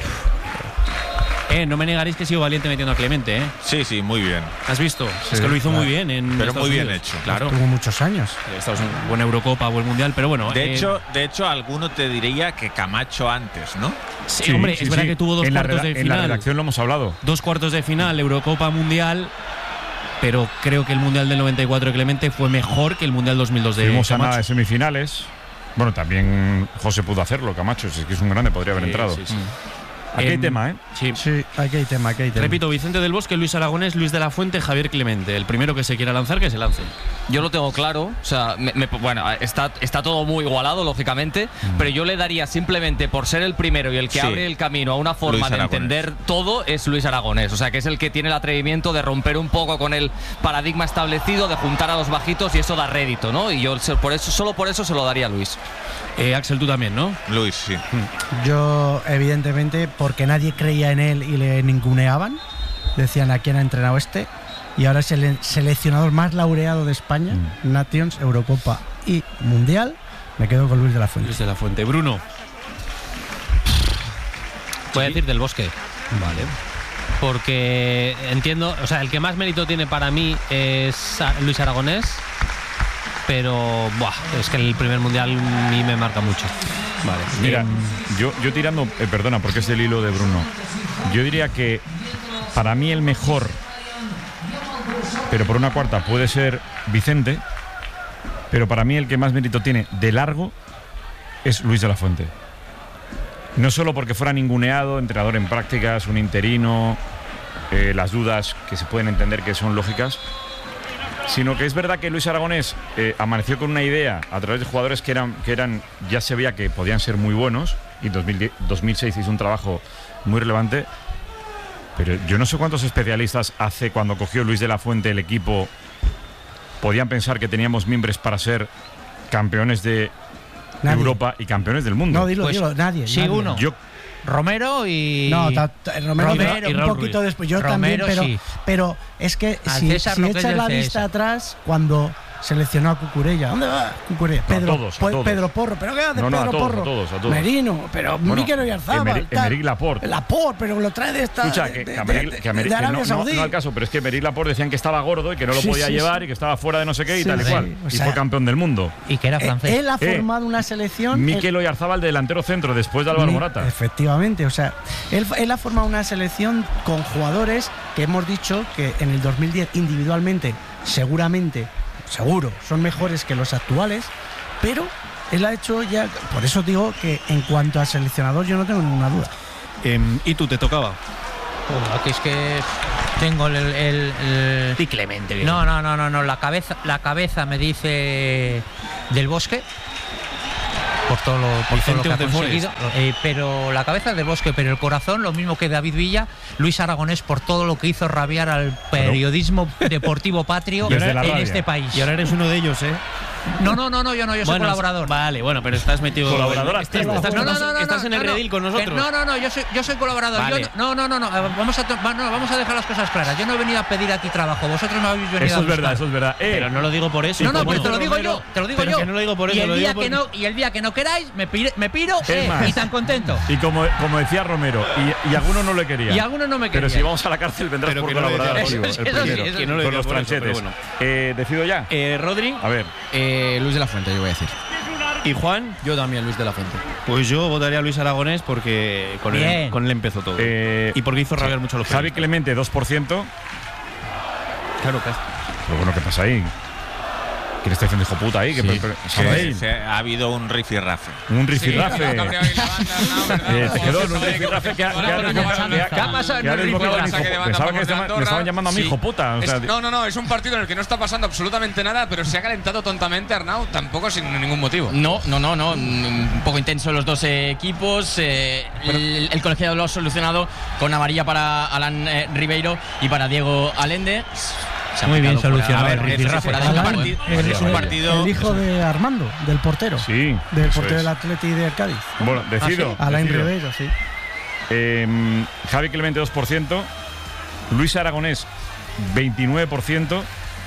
Eh, no me negaréis que he sido valiente metiendo a Clemente, ¿eh? Sí, sí, muy bien. ¿Has visto? Sí, es que lo hizo claro. muy bien en Pero Estados muy bien Unidos. hecho. Claro. Tuvo muchos años. Estados Unidos, buena Eurocopa o el Mundial, pero bueno. De eh, hecho, de hecho, alguno te diría que Camacho antes, ¿no? sí, Sí, hombre, sí, es verdad sí. que tuvo dos en la cuartos reda- de En la final. redacción lo hemos hablado. Dos cuartos de final, Eurocopa, Mundial. Pero creo que el Mundial del noventa y cuatro de Clemente fue mejor que el Mundial dos mil dos de Estuvimos a Camacho. nada de semifinales. Bueno, también José pudo hacerlo, Camacho. Si es que es un grande, podría haber Sí, entrado. sí, sí. Aquí hay Em, tema, ¿eh? Sí. Sí, aquí hay tema, aquí hay tema. Repito, Vicente del Bosque, Luis Aragonés, Luis de la Fuente, Javier Clemente. El primero que se quiera lanzar, que se lance. Yo lo tengo claro, o sea, me- me- bueno, está, está todo muy igualado, lógicamente, pero yo le daría simplemente por ser el primero y el que Sí. abre el camino a una forma Luis de Aragonés. entender todo es Luis Aragonés, o sea, que es el que tiene el atrevimiento de romper un poco con el paradigma establecido, de juntar a los bajitos y eso da rédito, ¿no? Y yo se- por eso, solo por eso se lo daría a Luis. Eh, Axel, tú también, ¿no? Luis, sí. Yo, evidentemente, porque nadie creía en él y le ninguneaban, decían a quién ha entrenado este, y ahora es el seleccionador más laureado de España, Nations, Eurocopa y Mundial. Me quedo con Luis de la Fuente. Luis de la Fuente. Bruno. Voy a decir del Bosque. Vale. Porque entiendo, o sea, el que más mérito tiene para mí es a- Luis Aragonés, pero buah, es que el primer mundial a mí me marca mucho. Vale. Mira, Em, yo, yo tirando, eh, perdona, porque es el hilo de Bruno. Yo diría que para mí el mejor, pero por una cuarta, puede ser Vicente, pero para mí el que más mérito tiene de largo es Luis de la Fuente. No solo porque fuera ninguneado, entrenador en prácticas, un interino, eh, las dudas que se pueden entender que son lógicas, sino que es verdad que Luis Aragonés eh, amaneció con una idea a través de jugadores que eran, que eran, ya se veía que podían ser muy buenos, y en dos mil diez, dos mil seis hizo un trabajo muy relevante, pero yo no sé cuántos especialistas hace cuando cogió Luis de la Fuente el equipo podían pensar que teníamos mimbres para ser campeones de Nadie. Europa y campeones del mundo. No, dilo, Pues, dilo, nadie. sí, nadie. uno. Yo Romero y. No, ta- ta- Romero, Romero un y Raúl poquito Ruiz. después. Yo Romero, también, pero, sí. pero es que Al si, César si lo que es echas del la César. vista atrás, cuando seleccionó a Cucurella, ¿dónde va Cucurella? No, a Pedro, todos, a Pe- todos. Pedro Porro, ¿pero qué hace No, no, a Pedro todos, Porro? a todos, a todos. Merino, pero Bueno, Mikel Oyarzabal. Emerick- tal. Emerick Laporte. Laporte, pero lo trae de esta. Escucha, de, que, de- que, Americ- de- que Americ- de que Arabia no, no, Saudí. no al caso, pero es que Emerick Laporte decían que estaba gordo y que no lo Sí, podía sí, llevar sí. y que estaba fuera de no sé qué y Sí, tal y sí. cual. O y sea, fue campeón del mundo. Y que era Eh, francés. Él ha Eh, formado una selección. Mikel él- Oyarzabal, delantero centro, después de Álvaro Mi- Morata. Efectivamente, o sea, él, él ha formado una selección con jugadores que hemos dicho que en el dos mil diez individualmente, seguramente, seguro, son mejores que los actuales, pero él ha hecho ya, por eso digo que en cuanto a seleccionador yo no tengo ninguna duda. Em, ¿Y tú te tocaba? Uh, aquí es que tengo el. el, el- Di Clemente. bien. No, no, no, no, no. La cabeza, la cabeza me dice del Bosque. por todo lo, por todo lo que ha Vicente de conseguido. Eh, pero la cabeza del Bosque, pero el corazón, lo mismo que David Villa, Luis Aragonés por todo lo que hizo rabiar al periodismo deportivo patrio en rabia. este país. Y ahora eres uno de ellos, ¿eh? No, no, no, no, yo no, yo soy Bueno, colaborador. Vale, bueno, pero estás metido. Colaborador estás, activo. estás, No, no, no, no, estás no, en el no, redil con no, nosotros. que no, no, no, yo soy, yo soy colaborador. Vale. Yo no, no, no, no, no, vamos a, to- va- no, vamos a dejar las cosas claras. Yo no he venido a pedir aquí trabajo. Vosotros no habéis venido Eso a es verdad, buscar. eso es verdad. Eh, Pero no lo digo por eso. No, no, como pero te lo digo Romero, yo, te lo digo pero yo. que no lo digo por eso, y el lo día digo que por- no, y el día que no queráis, me, pire- me piro Es eh, más. y tan contento. y como, como decía Romero, y, y algunos no le querían. Y algunos no me Pero querían. si vamos a la cárcel vendrás Pero por que no lo colaborador decía activo. por El eso. primero, Eso sí, eso sí. Que no lo con decía los por eso, tranchetes. pero bueno. Eh, ¿Decido ya? Eh, Rodri A ver. Eh, Luis de la Fuente, yo voy a decir. y Juan. Yo también, Luis de la Fuente. Pues yo votaría a Luis Aragonés porque con él, Bien. con él empezó todo. Eh, y porque hizo rabiar mucho a los Javi periodistas. Clemente, dos por ciento. Claro, claro. Pero bueno, ¿qué pasa ahí? ¿Quién está diciendo hijo puta ahí? ¿Qué Sí, pe- pe- que Sabadell? se- ha habido un rifirrafe. Un Sí, rifirrafe. ha cambiado ahí la banda, no, ¿verdad? Eh, Como Tejedor, se un sabe rifirrafe que ha- Ahora que ha con desbocado- Navarra, que ha- ¿Qué ha pasado en que ha el desbocado en rifirrafe? hijo- Saque de banda Pensaba a que favor de estaba- me Andorra. estaban llamando a mi Sí. hijo puta. O Es- sea, no, no, no, es un partido en el que no está pasando absolutamente nada, pero se ha calentado tontamente Arnau, tampoco sin ningún motivo. No, no, no, no. Un poco intenso los dos eh, equipos. eh, el, el colegiado lo ha solucionado con amarilla para Alan eh, Ribeiro y para Diego Alende. Se ha Muy bien marcado fuera- solucionado a ver, el es- rifirrafe. fuera del campo, Alan, ¿eh? El, Es un el- partido- el hijo de Armando, del portero. sí. Del eso portero es. del Atleti de Cádiz. Bueno, decido. Alain decido. Ribeiro, sí. Eh, Javi Clemente, dos por ciento. Luis Aragonés, veintinueve por ciento.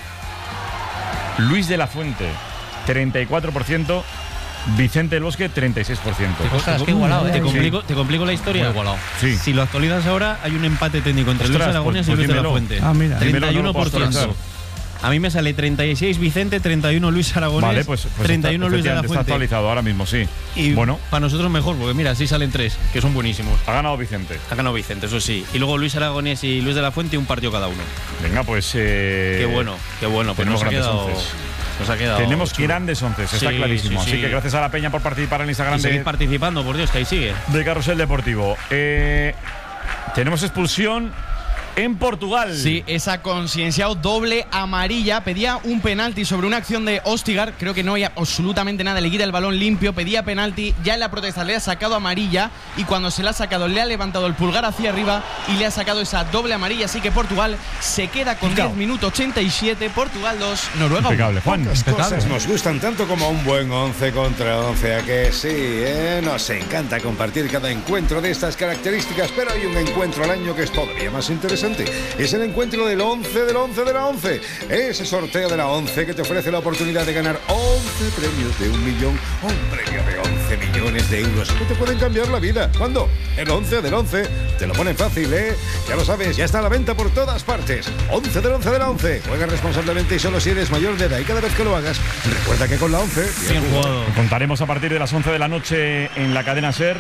Luis de la Fuente, treinta y cuatro por ciento. Vicente del Bosque, treinta y seis por ciento. Ostras, qué igualado, Te eh. complico, te complico la historia. Muy igualado. Sí. Si lo actualizas ahora, hay un empate técnico entre Ostras, Luis Aragonés pues- y pues Luis de la dímelo. Fuente. Ah, mira. Dímelo, treinta y uno por no lo puedo ciento. A mí me sale treinta y seis Vicente, treinta y uno Luis Aragonés, Vale, pues, pues treinta y uno está, Luis de la efectivamente, está Fuente. actualizado ahora mismo, sí. Y bueno, para nosotros mejor, porque mira, así salen tres, que son buenísimos. ha ganado Vicente. Ha ganado Vicente, eso sí. Y luego Luis Aragonés y Luis de la Fuente, un partido cada uno. Venga, pues. Eh, Qué bueno, qué bueno. Pues tenemos nos ha grandes quedado, onces. nos ha quedado Tenemos chulo. grandes once, está Sí, clarísimo. sí, Así sí. que gracias a la Peña por participar en Instagram Y seguir de, participando, por Dios, que ahí sigue. de Carrusel Deportivo. Eh, tenemos expulsión en Portugal. Sí, esa concienciado doble amarilla. Pedía un penalti sobre una acción de Ostigar. Creo que no hay absolutamente nada. Le quita el balón limpio. Pedía penalti. Ya en la protesta le ha sacado amarilla. Y cuando se la ha sacado, le ha levantado el pulgar hacia arriba. Y le ha sacado esa doble amarilla. Así que Portugal se queda con diez minutos ochenta y siete. Portugal dos, Noruega uno. Impecable, Juan. Pocas Impecable. cosas nos gustan tanto como un buen once contra once. ¿A que sí? eh? Nos encanta compartir cada encuentro de estas características, pero hay un encuentro al año que es todavía más interesante. Es el encuentro del once del once de la once. Ese sorteo de la once que te ofrece la oportunidad de ganar once premios de un millón o un premio de once millones de euros que te pueden cambiar la vida. ¿Cuándo? El once del once. Te lo ponen fácil, ¿eh? Ya lo sabes, ya está a la venta por todas partes. once del once de la once. Juega responsablemente y solo si eres mayor de edad. Y cada vez que lo hagas, recuerda que con la once... Bien jugado. Contaremos a partir de las once de la noche en la cadena SER.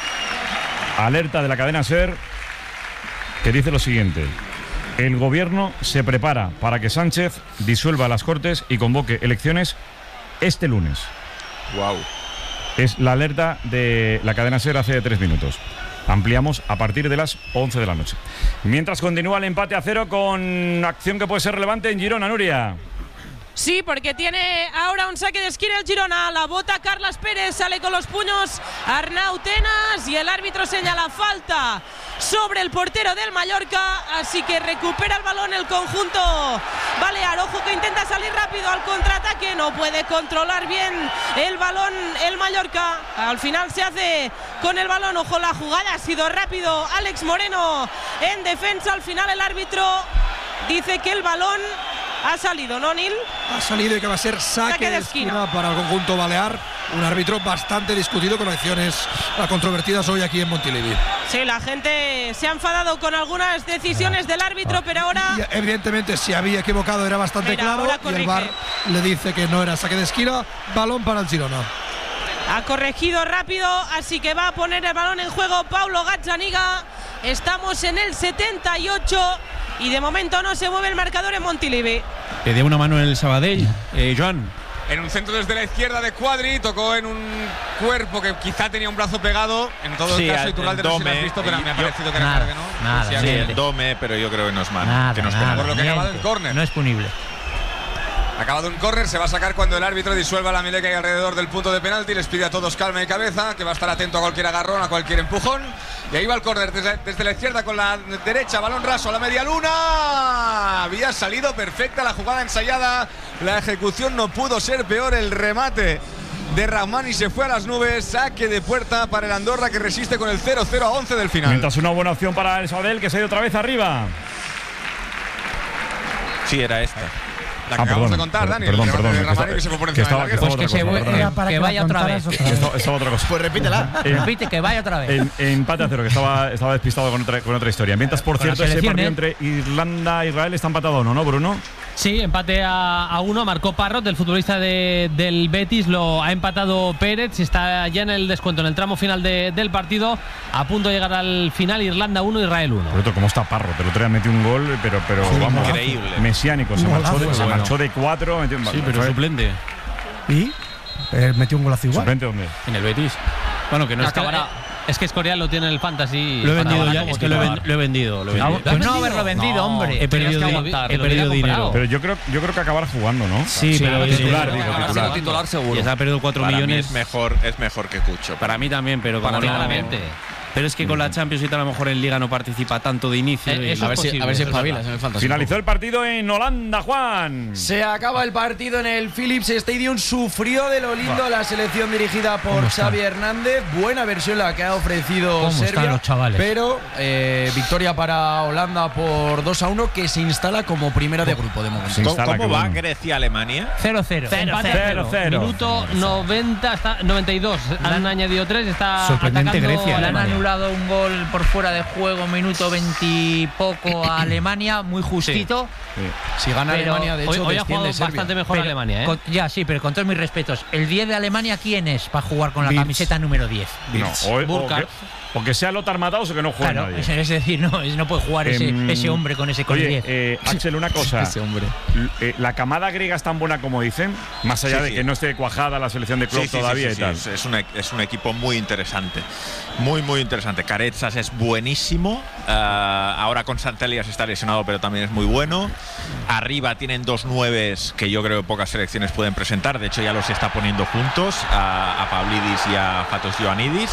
Alerta de la cadena SER que dice lo siguiente. El gobierno se prepara para que Sánchez disuelva las Cortes y convoque elecciones este lunes. Wow. Es la alerta de la cadena SER hace tres minutos. Ampliamos a partir de las once de la noche. Mientras continúa el empate a cero con acción que puede ser relevante en Girona, Nuria. Sí, porque tiene ahora un saque de esquina el Girona. La bota Carlas Pérez, sale con los puños Arnau Tenas y el árbitro señala falta sobre el portero del Mallorca. Así que recupera el balón el conjunto balear. Ojo que intenta salir rápido al contraataque. No puede controlar bien el balón el Mallorca. Al final se hace con el balón. Ojo, la jugada ha sido rápido. Alex Moreno en defensa. Al final el árbitro dice que el balón ha salido, ¿no, Nil? Ha salido y que va a ser saque, Saque de de esquina. esquina para el conjunto balear. Un árbitro bastante discutido con acciones controvertidas hoy aquí en Montilivi. Sí, la gente se ha enfadado con algunas decisiones del árbitro, pero ahora Y evidentemente, si había equivocado era bastante Mira, claro. ahora Y el corrige. V A R le dice que no era saque de esquina. Balón para el Girona. ha corregido rápido, así que va a poner el balón en juego Paulo Gazzaniga. Estamos en el setenta y ocho y de momento no se mueve el marcador en Montilivi. Le dio una mano en el Sabadell, eh, Joan. En un centro desde la izquierda de Cuadri, tocó en un cuerpo que quizá tenía un brazo pegado. En todo Sí, el caso, al- Iturralde el no sé si lo has Dome, visto, pero y me ha yo- parecido que era Nada, claro que no. nada, Pues sí, Sí, había- el Dome, pero yo creo que no es mano. Nada, que no es nada. penal. por lo que acaba del Niente. córner. No es punible. Acabado un córner, se va a sacar cuando el árbitro disuelva la melé que hay alrededor del punto de penalti. Les pide a todos calma y cabeza, que va a estar atento a cualquier agarrón, a cualquier empujón. Y ahí va el córner desde, desde la izquierda con la derecha, balón raso a la media luna. Había salido perfecta la jugada ensayada, la ejecución no pudo ser peor, el remate de Rahmani se fue a las nubes. Saque de puerta para el Andorra, que resiste con el cero cero a once del final. Mientras una buena opción para el Sabadell, que se ha ido otra vez arriba. Sí, era esta. La que ah, acabamos perdón, de contar, Dani. Perdón, el perdón, de que, Rahmani está, que se fue por que encima estaba, de la que, pues que, que, se, que, que vaya otra vez. Estaba, estaba otra cosa. Pues repítela. Repite, que vaya otra vez. En, empate a cero, que estaba, estaba despistado con otra, con otra historia. Mientras, por cierto, ese partido entre Irlanda e Israel está empatado, ¿no, no, Bruno? Sí, empate a, a uno. Marcó Parrot, del futbolista de, del Betis. Lo ha empatado Pérez. Está ya en el descuento, en el tramo final de, del partido. A punto de llegar al final. Irlanda uno, Israel uno. Por cierto, ¿cómo está Parrot? El otro día metió un gol, pero, pero sí, vamos, increíble. Mesiánico. Se, marchó de, se bueno. marchó de cuatro. Metió, sí, pero fue suplente. ¿Y? Eh, metió un golazo igual. ¿Suplente dónde? En el Betis. Bueno, que no acabará. Es que Escorial lo tiene en el Fantasy. Lo he vendido ya. Es que lo he, lo he vendido. Lo he vendido. Pues no haberlo vendido, no, hombre. He perdido, di he perdido dinero. Pero yo creo, yo creo que acabará jugando, ¿no? Sí, sí, pero titular, sí, digo, titular, titular. titular seguro. Y se ha perdido cuatro Para millones. Mí es mejor, es mejor que Cucho. Para mí también, pero como claramente. Pero es que con la Champions y tal, a lo mejor en Liga no participa tanto de inicio. Eh, y a, ver si, a ver si espabilas en el Fantasy. Finalizó el partido en Holanda, Juan. Se acaba el partido en el Philips Stadium. Sufrió de lo lindo wow. la selección dirigida por Xavi Hernández. Buena versión la que ha ofrecido Serbia. Los chavales? Pero eh, victoria para Holanda por dos a uno, que se instala como primera de grupo de momento. ¿Cómo, ¿cómo va Grecia-Alemania? cero cero. Minuto noventa, hasta noventa y dos. Han añadido tres. Está sorprendente atacando. Grecia. Le han anulado un gol por fuera de juego, minuto veintipoco a Alemania, muy justito. Sí. Sí. Si gana pero Alemania, de hecho, hoy, hoy ha jugado bastante mejor pero, Alemania. ¿eh? Con, ya, sí, pero con todos mis respetos, ¿el diez de Alemania quién es para jugar con la Birz. camiseta número diez? No, o, o, que, o que sea Lothar Matthaus o que no juegue claro, nadie. Es, es decir, no, no puede jugar ese, eh, ese hombre con ese con oye, diez. Eh, Axel, una cosa. ese hombre. Eh, la camada griega es tan buena como dicen, más allá sí, de sí. que no esté cuajada la selección de club sí, sí, todavía sí, sí, y tal. Sí, es, un, es un equipo muy interesante. Muy, muy interesante. Carezas es buenísimo. Uh, ahora con Santelias está lesionado, pero también es muy bueno. Arriba tienen dos nueves que yo creo que pocas selecciones pueden presentar. De hecho, ya los está poniendo juntos a, a Pavlidis y a Fatos Ioannidis.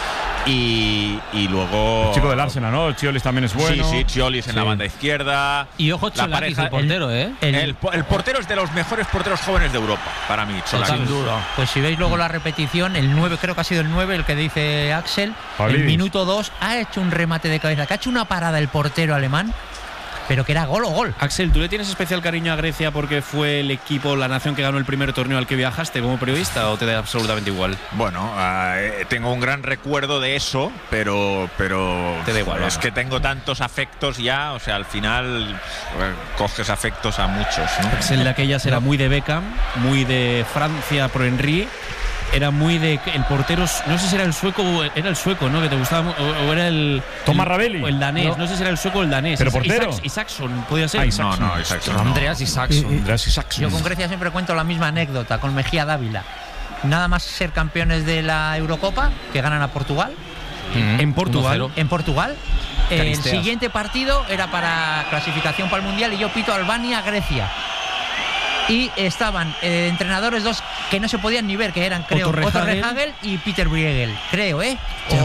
Y, y luego. El chico del Arsenal, ¿no? El Chiolis también es bueno. Sí, sí, Chiolis en sí. la banda izquierda. Y ojo, Cholakis, el portero, ¿eh? El, el, el portero es de los mejores porteros jóvenes de Europa, para mí, Cholakis. Sin duda. Pues si veis luego la repetición, el nueve, creo que ha sido el nueve, el que dice Axel. Pavlidis. El minuto dos ha hecho un remate de cabeza, que ha hecho una parada el portero alemán. Pero que era gol o gol. Axel, ¿tú le tienes especial cariño a Grecia porque fue el equipo, la nación que ganó el primer torneo al que viajaste como periodista, o te da absolutamente igual? Bueno, uh, tengo un gran recuerdo de eso, pero pero te da igual. Es que tengo tantos afectos ya, o sea, al final uh, coges afectos a muchos, ¿no? Axel de aquellas era muy de Beckham, muy de Francia pro Henry. Era muy de el portero, no sé si era el sueco o era el sueco, ¿no? Que te gustaba, o, o era el Thomas Ravelli o el danés, no. no sé si era el sueco o el danés. Pero portero. Isaac, Isaacson, podía ser. Ah, Isaacson. No, no, Isaacson. Andreas Isaacson. Andreas Isaacson. Yo con Grecia siempre cuento la misma anécdota con Mejía Dávila. Nada más ser campeones de la Eurocopa, que ganan a Portugal. Mm-hmm. En Portugal. En Portugal. El Caristeas. siguiente partido era para clasificación para el Mundial y yo pito Albania-Grecia. Y estaban eh, entrenadores dos que no se podían ni ver, que eran, creo, Otto Otto Rehhagel. Rehhagel y Peter Briegel, creo, ¿eh?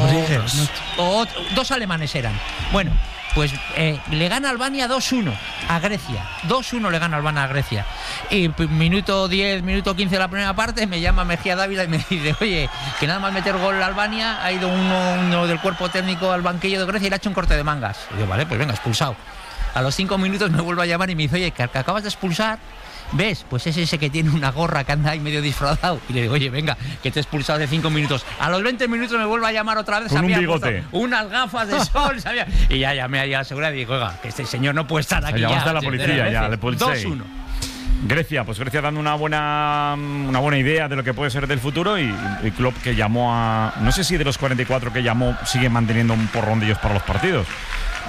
O, o otro, dos alemanes eran. Bueno, pues eh, le gana Albania dos uno a Grecia. dos uno le gana Albania a Grecia. Y pues, minuto diez, minuto quince de la primera parte, me llama Mejía Dávila y me dice, oye, que nada más meter gol a Albania, ha ido uno, uno del cuerpo técnico al banquillo de Grecia y le ha hecho un corte de mangas. Y yo, vale, pues venga, expulsado. A los cinco minutos me vuelve a llamar y me dice, oye, que acabas de expulsar. ¿Ves? Pues es ese que tiene una gorra que anda ahí medio disfrazado. Y le digo, oye, venga, que te he expulsado de cinco minutos. A los veinte minutos me vuelve a llamar otra vez. Con un bigote. Unas gafas de sol, ¿sabía? Y ya llamé ahí a la seguridad y digo, oiga, que este señor no puede estar aquí. Llamaste ya, a la policía, ya, le dos uno. Grecia, pues Grecia dando una buena una buena idea de lo que puede ser del futuro y, y Klopp que llamó a... No sé si de los cuarenta y cuatro que llamó sigue manteniendo un porrón de ellos para los partidos.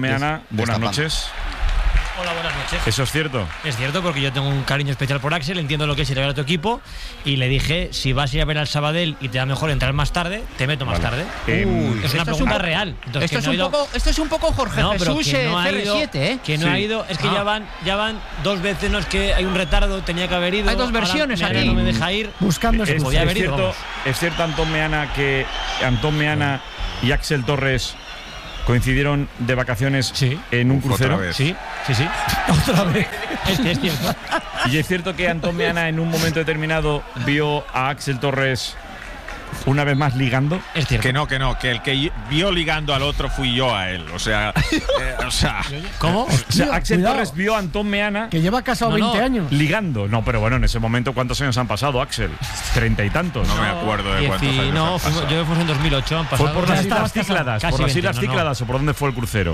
Meana, buenas destapando. noches. Hola, buenas noches. ¿Eso es cierto? Es cierto, porque yo tengo un cariño especial por Axel, entiendo lo que es ir a ver a tu equipo y le dije, si vas a ir a ver al Sabadell y te da mejor entrar más tarde, te meto más Vale. tarde. Eh, Uy, es una esto es pregunta un poco- real. Entonces, Esto que es, no un ha ido- poco, esto es un poco Jorge No, pero Jesús que eh, no ha C R ido, siete, ¿eh? que no Sí. ha ido, es que Ah. ya van ya van dos veces, no es que hay un retardo, tenía que haber ido. Hay dos ahora versiones Meana aquí. no me deja ir. Buscando Es, ese es podía haber ido, cierto, vamos. es cierto, Antón Meana, que Antón Meana y Axel Torres coincidieron de vacaciones Sí. en un Uf, crucero. otra vez. Sí, sí, sí. Otra vez. Es, es cierto. Y es cierto que Antón Meana en un momento determinado vio a Axel Torres una vez más ligando. Es cierto. Que no, que no, que el que vio ligando al otro fui yo a él. O sea, eh, o sea, ¿Cómo? O sea, Hostia, Axel cuidado. Torres vio a Antón Meana Que lleva casado No, no. veinte años. ligando. No, pero bueno, en ese momento, ¿cuántos años han pasado, Axel? Treinta y tantos. no me acuerdo de Dieci- cuántos años No, han fuimos- pasado. yo fuimos en dos mil ocho, han pasado. ¿Fue por Ya las estabas Islas casado. Cícladas? Casi ¿Por las veinte, Islas no, no. Cícladas o por dónde fue el crucero?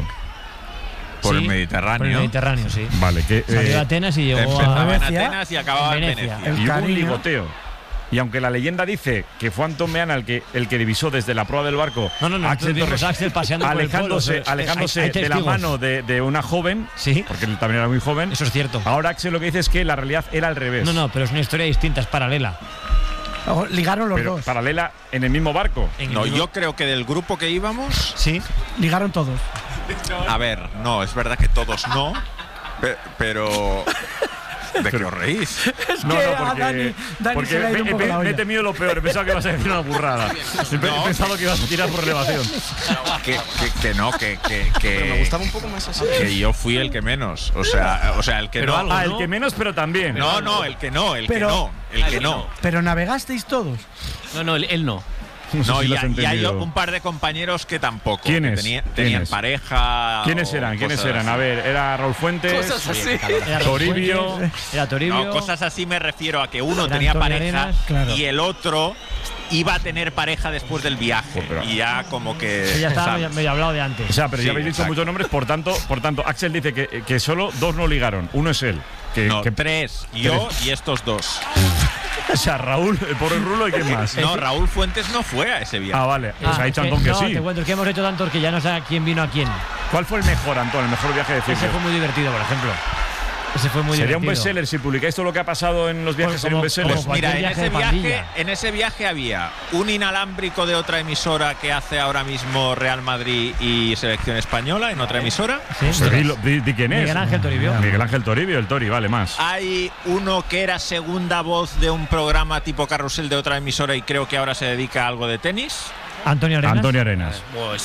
Por el Sí, Mediterráneo. Por el Mediterráneo, sí. Vale, que Salió de eh, Atenas y llegó Empezaba a en Venecia. Atenas y acababa en En Venecia. Venecia. El y hubo un cariño. ligoteo. Y aunque la leyenda dice que fue Antón Meana el que, el que divisó desde la proa del barco No, no, no, a nosotros vimos a Axel paseando por el alejándose, pueblo, o sea, alejándose hay- hay de la testigos. mano de, de una joven, Sí. porque él también era muy joven. Eso es cierto. Ahora Axel lo que dice es que la realidad era al revés. No, no, pero es una historia distinta, es paralela. O ligaron los pero dos. paralela en el mismo barco. En el No, mismo- yo creo que del grupo que íbamos, Sí. Ligaron todos. a ver, no, es verdad que todos no, pe- pero ¿de qué os reís? No, que no, a porque, Dani- Dani porque se le ha ido me, un poco me- la me he olla. temido lo peor. He pensado que ibas a decir una burrada. He pe- No. he pensado que ibas a tirar por elevación. Que, que- que no, que, que, que, un poco más así. que yo fui el que menos. O sea, o sea el que Pero no. algo, Ah, ¿no? el que menos, pero también. No, no, el que no, el Pero- que no, el que no. Pero navegasteis todos. No, no, él, él no. No sé No, si y, lo has hay- y hay entendido. un par de compañeros que tampoco. que ¿Quiénes? tenía- ¿Quiénes? tenían pareja. ¿Quiénes o eran? ¿Quiénes cosas eran? así. A ver, era Raúl Fuentes, Era Toribio. Fuentes, Era Toribio. No, cosas así me refiero a que uno Era tenía Antonio pareja Arenas, claro. y el otro iba a tener pareja después del viaje. pero- Y ya como que. Que ya estaba ¿sabes? medio, medio hablado de antes. O sea, pero Sí, ya habéis dicho exacto. muchos nombres, por tanto, por tanto, Axel dice que, que solo dos no ligaron. Uno es él. Que, No, que- tres. Yo y estos dos. o sea, Raúl, el pobre Rulo y quién más. No, Raúl Fuentes no fue a ese viaje. Ah, vale. Pues Ah, ha dicho es Antón que no, sí. te cuento, es que hemos hecho tantos que ya no sé quién vino a quién. ¿Cuál fue el mejor, Antón? El mejor viaje de Ese cine. fue muy divertido, por ejemplo. Ese fue muy Sería un divertido. bestseller si publicáis todo lo que ha pasado en los viajes. Pues Sería un como- bestseller. como Mira, en viaje ese, de viaje, pandilla. en ese viaje había un inalámbrico de otra emisora que hace ahora mismo Real Madrid y Selección Española en otra emisora. Sí, Pues dilo- di, di quién es. Miguel Ángel Toribio. Miguel Ángel Toribio, el Tori, vale más. Hay uno que era segunda voz de un programa tipo Carrusel de otra emisora y creo que ahora se dedica a algo de tenis. Antonio Arenas. Antonio Arenas.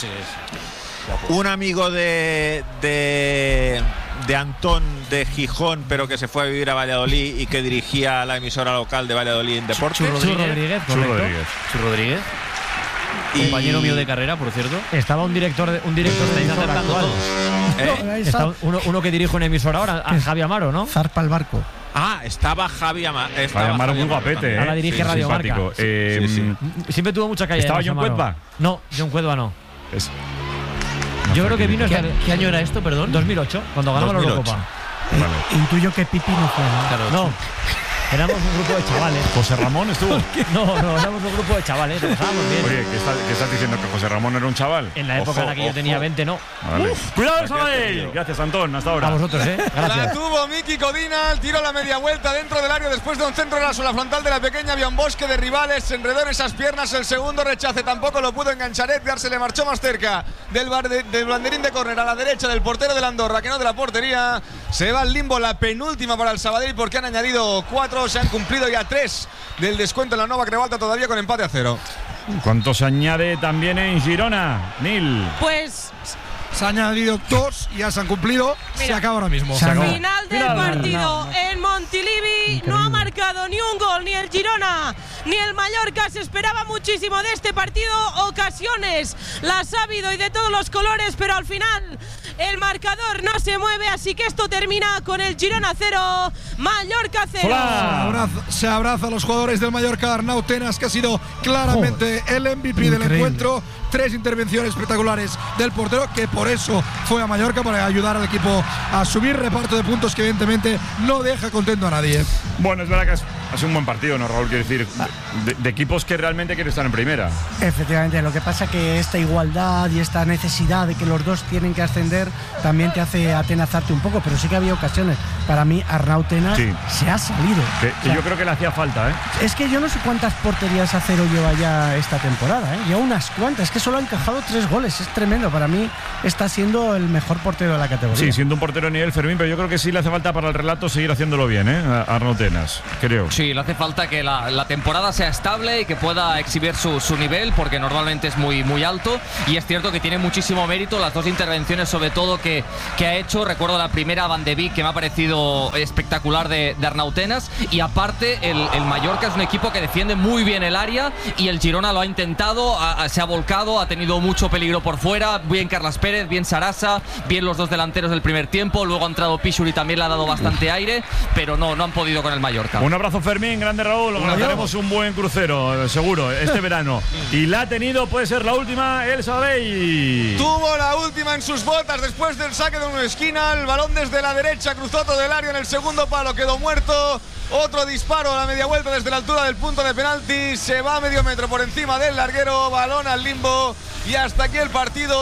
Un amigo de, de, de Antón de Gijón, pero que se fue a vivir a Valladolid y que dirigía la emisora local de Valladolid en Deportes. Chu Rodríguez, Chu correcto. Rodríguez. Chu Rodríguez. Y- Compañero mío de carrera, por cierto. Estaba un director de, un director de Estáis emisora acertando actual. ¿Eh? Ahí Está está. uno, uno que dirige una emisora ahora, a Javi Amaro, ¿no? Zarpa el barco. Ah, estaba Javi Ama- estaba Vaya, Amaro muy Javi Amaro guapete, también. ¿eh? Ahora dirige Sí, Radio simpático. Marca. Eh, Sí, sí. Siempre tuvo mucha calle. ¿Estaba además, John Amaro. Cuedva? No, John Cuedva no. es- Yo creo que vino ¿Qué, desde qué año era esto, perdón? dos mil ocho, cuando ganamos la dos mil ocho. Eurocopa. Eh, intuyo que Pipi no fue, ¿no? Claro, No, éramos un grupo de chavales. José Ramón estuvo. No, no, éramos un grupo de chavales, lo pasábamos bien. Oye, ¿qué, está- qué estás diciendo? ¿Que José Ramón era un chaval? En la época Ojo, en la que yo ojo. tenía veinte, no. Vale. ¡Cuidado, Gracias, Sabadell! tío. Gracias, Antón. Hasta ahora. A vosotros, ¿eh? La Gracias. tuvo Miki Codina, el tiro a la media vuelta dentro del área después de un centro raso. La frontal de la pequeña había un bosque de rivales, se enredó en esas piernas. El segundo rechace tampoco lo pudo enganchar. Edgar se le marchó más cerca del, bar de- del banderín de córner a la derecha del portero de Andorra, que no de la portería. Se va al limbo la penúltima para el Sabadell porque han añadido cuatro, se han cumplido ya tres del descuento en la Nova Crevalta, todavía con empate a cero. ¿Cuánto se añade también en Girona? Nil. Pues Se han añadido dos y ya se han cumplido. Se Mira. acaba ahora mismo. Se acabó. final del Final. partido en Montilivi. No ha marcado ni un gol ni el Girona ni el Mallorca. Se esperaba muchísimo de este partido. Ocasiones las ha habido y de todos los colores, pero al final el marcador no se mueve. Así que esto termina con el Girona cero, Mallorca cero. Se abraza, se abraza a los jugadores del Mallorca. Arnau Tenas, que ha sido claramente el M V P del Increíble. encuentro. Tres intervenciones espectaculares del portero, que por eso fue a Mallorca, para ayudar al equipo a subir. Reparto de puntos que evidentemente no deja contento a nadie. Bueno, es verdad que es ha sido un buen partido, ¿no, Raúl? Quiero decir, de, de equipos que realmente quieren estar en primera. Efectivamente, lo que pasa que esta igualdad y esta necesidad de que los dos tienen que ascender también te hace atenazarte un poco, pero sí que había ocasiones. Para mí, Arnau Tenas Sí. se ha salido. Que, O que sea, yo creo que le hacía falta, ¿eh? Es que yo no sé cuántas porterías a cero lleva ya esta temporada, ¿eh? Lleva unas cuantas, es que solo ha encajado tres goles, es tremendo. Para mí está siendo el mejor portero de la categoría. Sí, siendo un portero de nivel, Fermín, pero yo creo que sí le hace falta para el relato seguir haciéndolo bien, ¿eh? A Arnau Tenas, creo. Sí, le hace falta que la, la temporada sea estable y que pueda exhibir su, su nivel, porque normalmente es muy, muy alto. Y es cierto que tiene muchísimo mérito las dos intervenciones, sobre todo que, que ha hecho. Recuerdo la primera, Van de Beek, que me ha parecido espectacular de, de Arnau Tenas. Y aparte, el, el Mallorca es un equipo que defiende muy bien el área y el Girona lo ha intentado, ha, se ha volcado, ha tenido mucho peligro por fuera. Bien Carlas Pérez, bien Sarasa, bien los dos delanteros del primer tiempo. Luego ha entrado Pichur y también le ha dado bastante aire, pero no, no han podido con el Mallorca. Un abrazo, Fermín, grande Raúl. Bueno, tenemos un buen crucero, seguro, este verano. Y la ha tenido, puede ser la última, el Sabadell. Tuvo la última en sus botas después del saque de una esquina. El balón desde la derecha cruzó todo el área en el segundo palo, quedó muerto. Otro disparo a la media vuelta desde la altura del punto de penalti. Se va a medio metro por encima del larguero. Balón al limbo. Y hasta aquí el partido.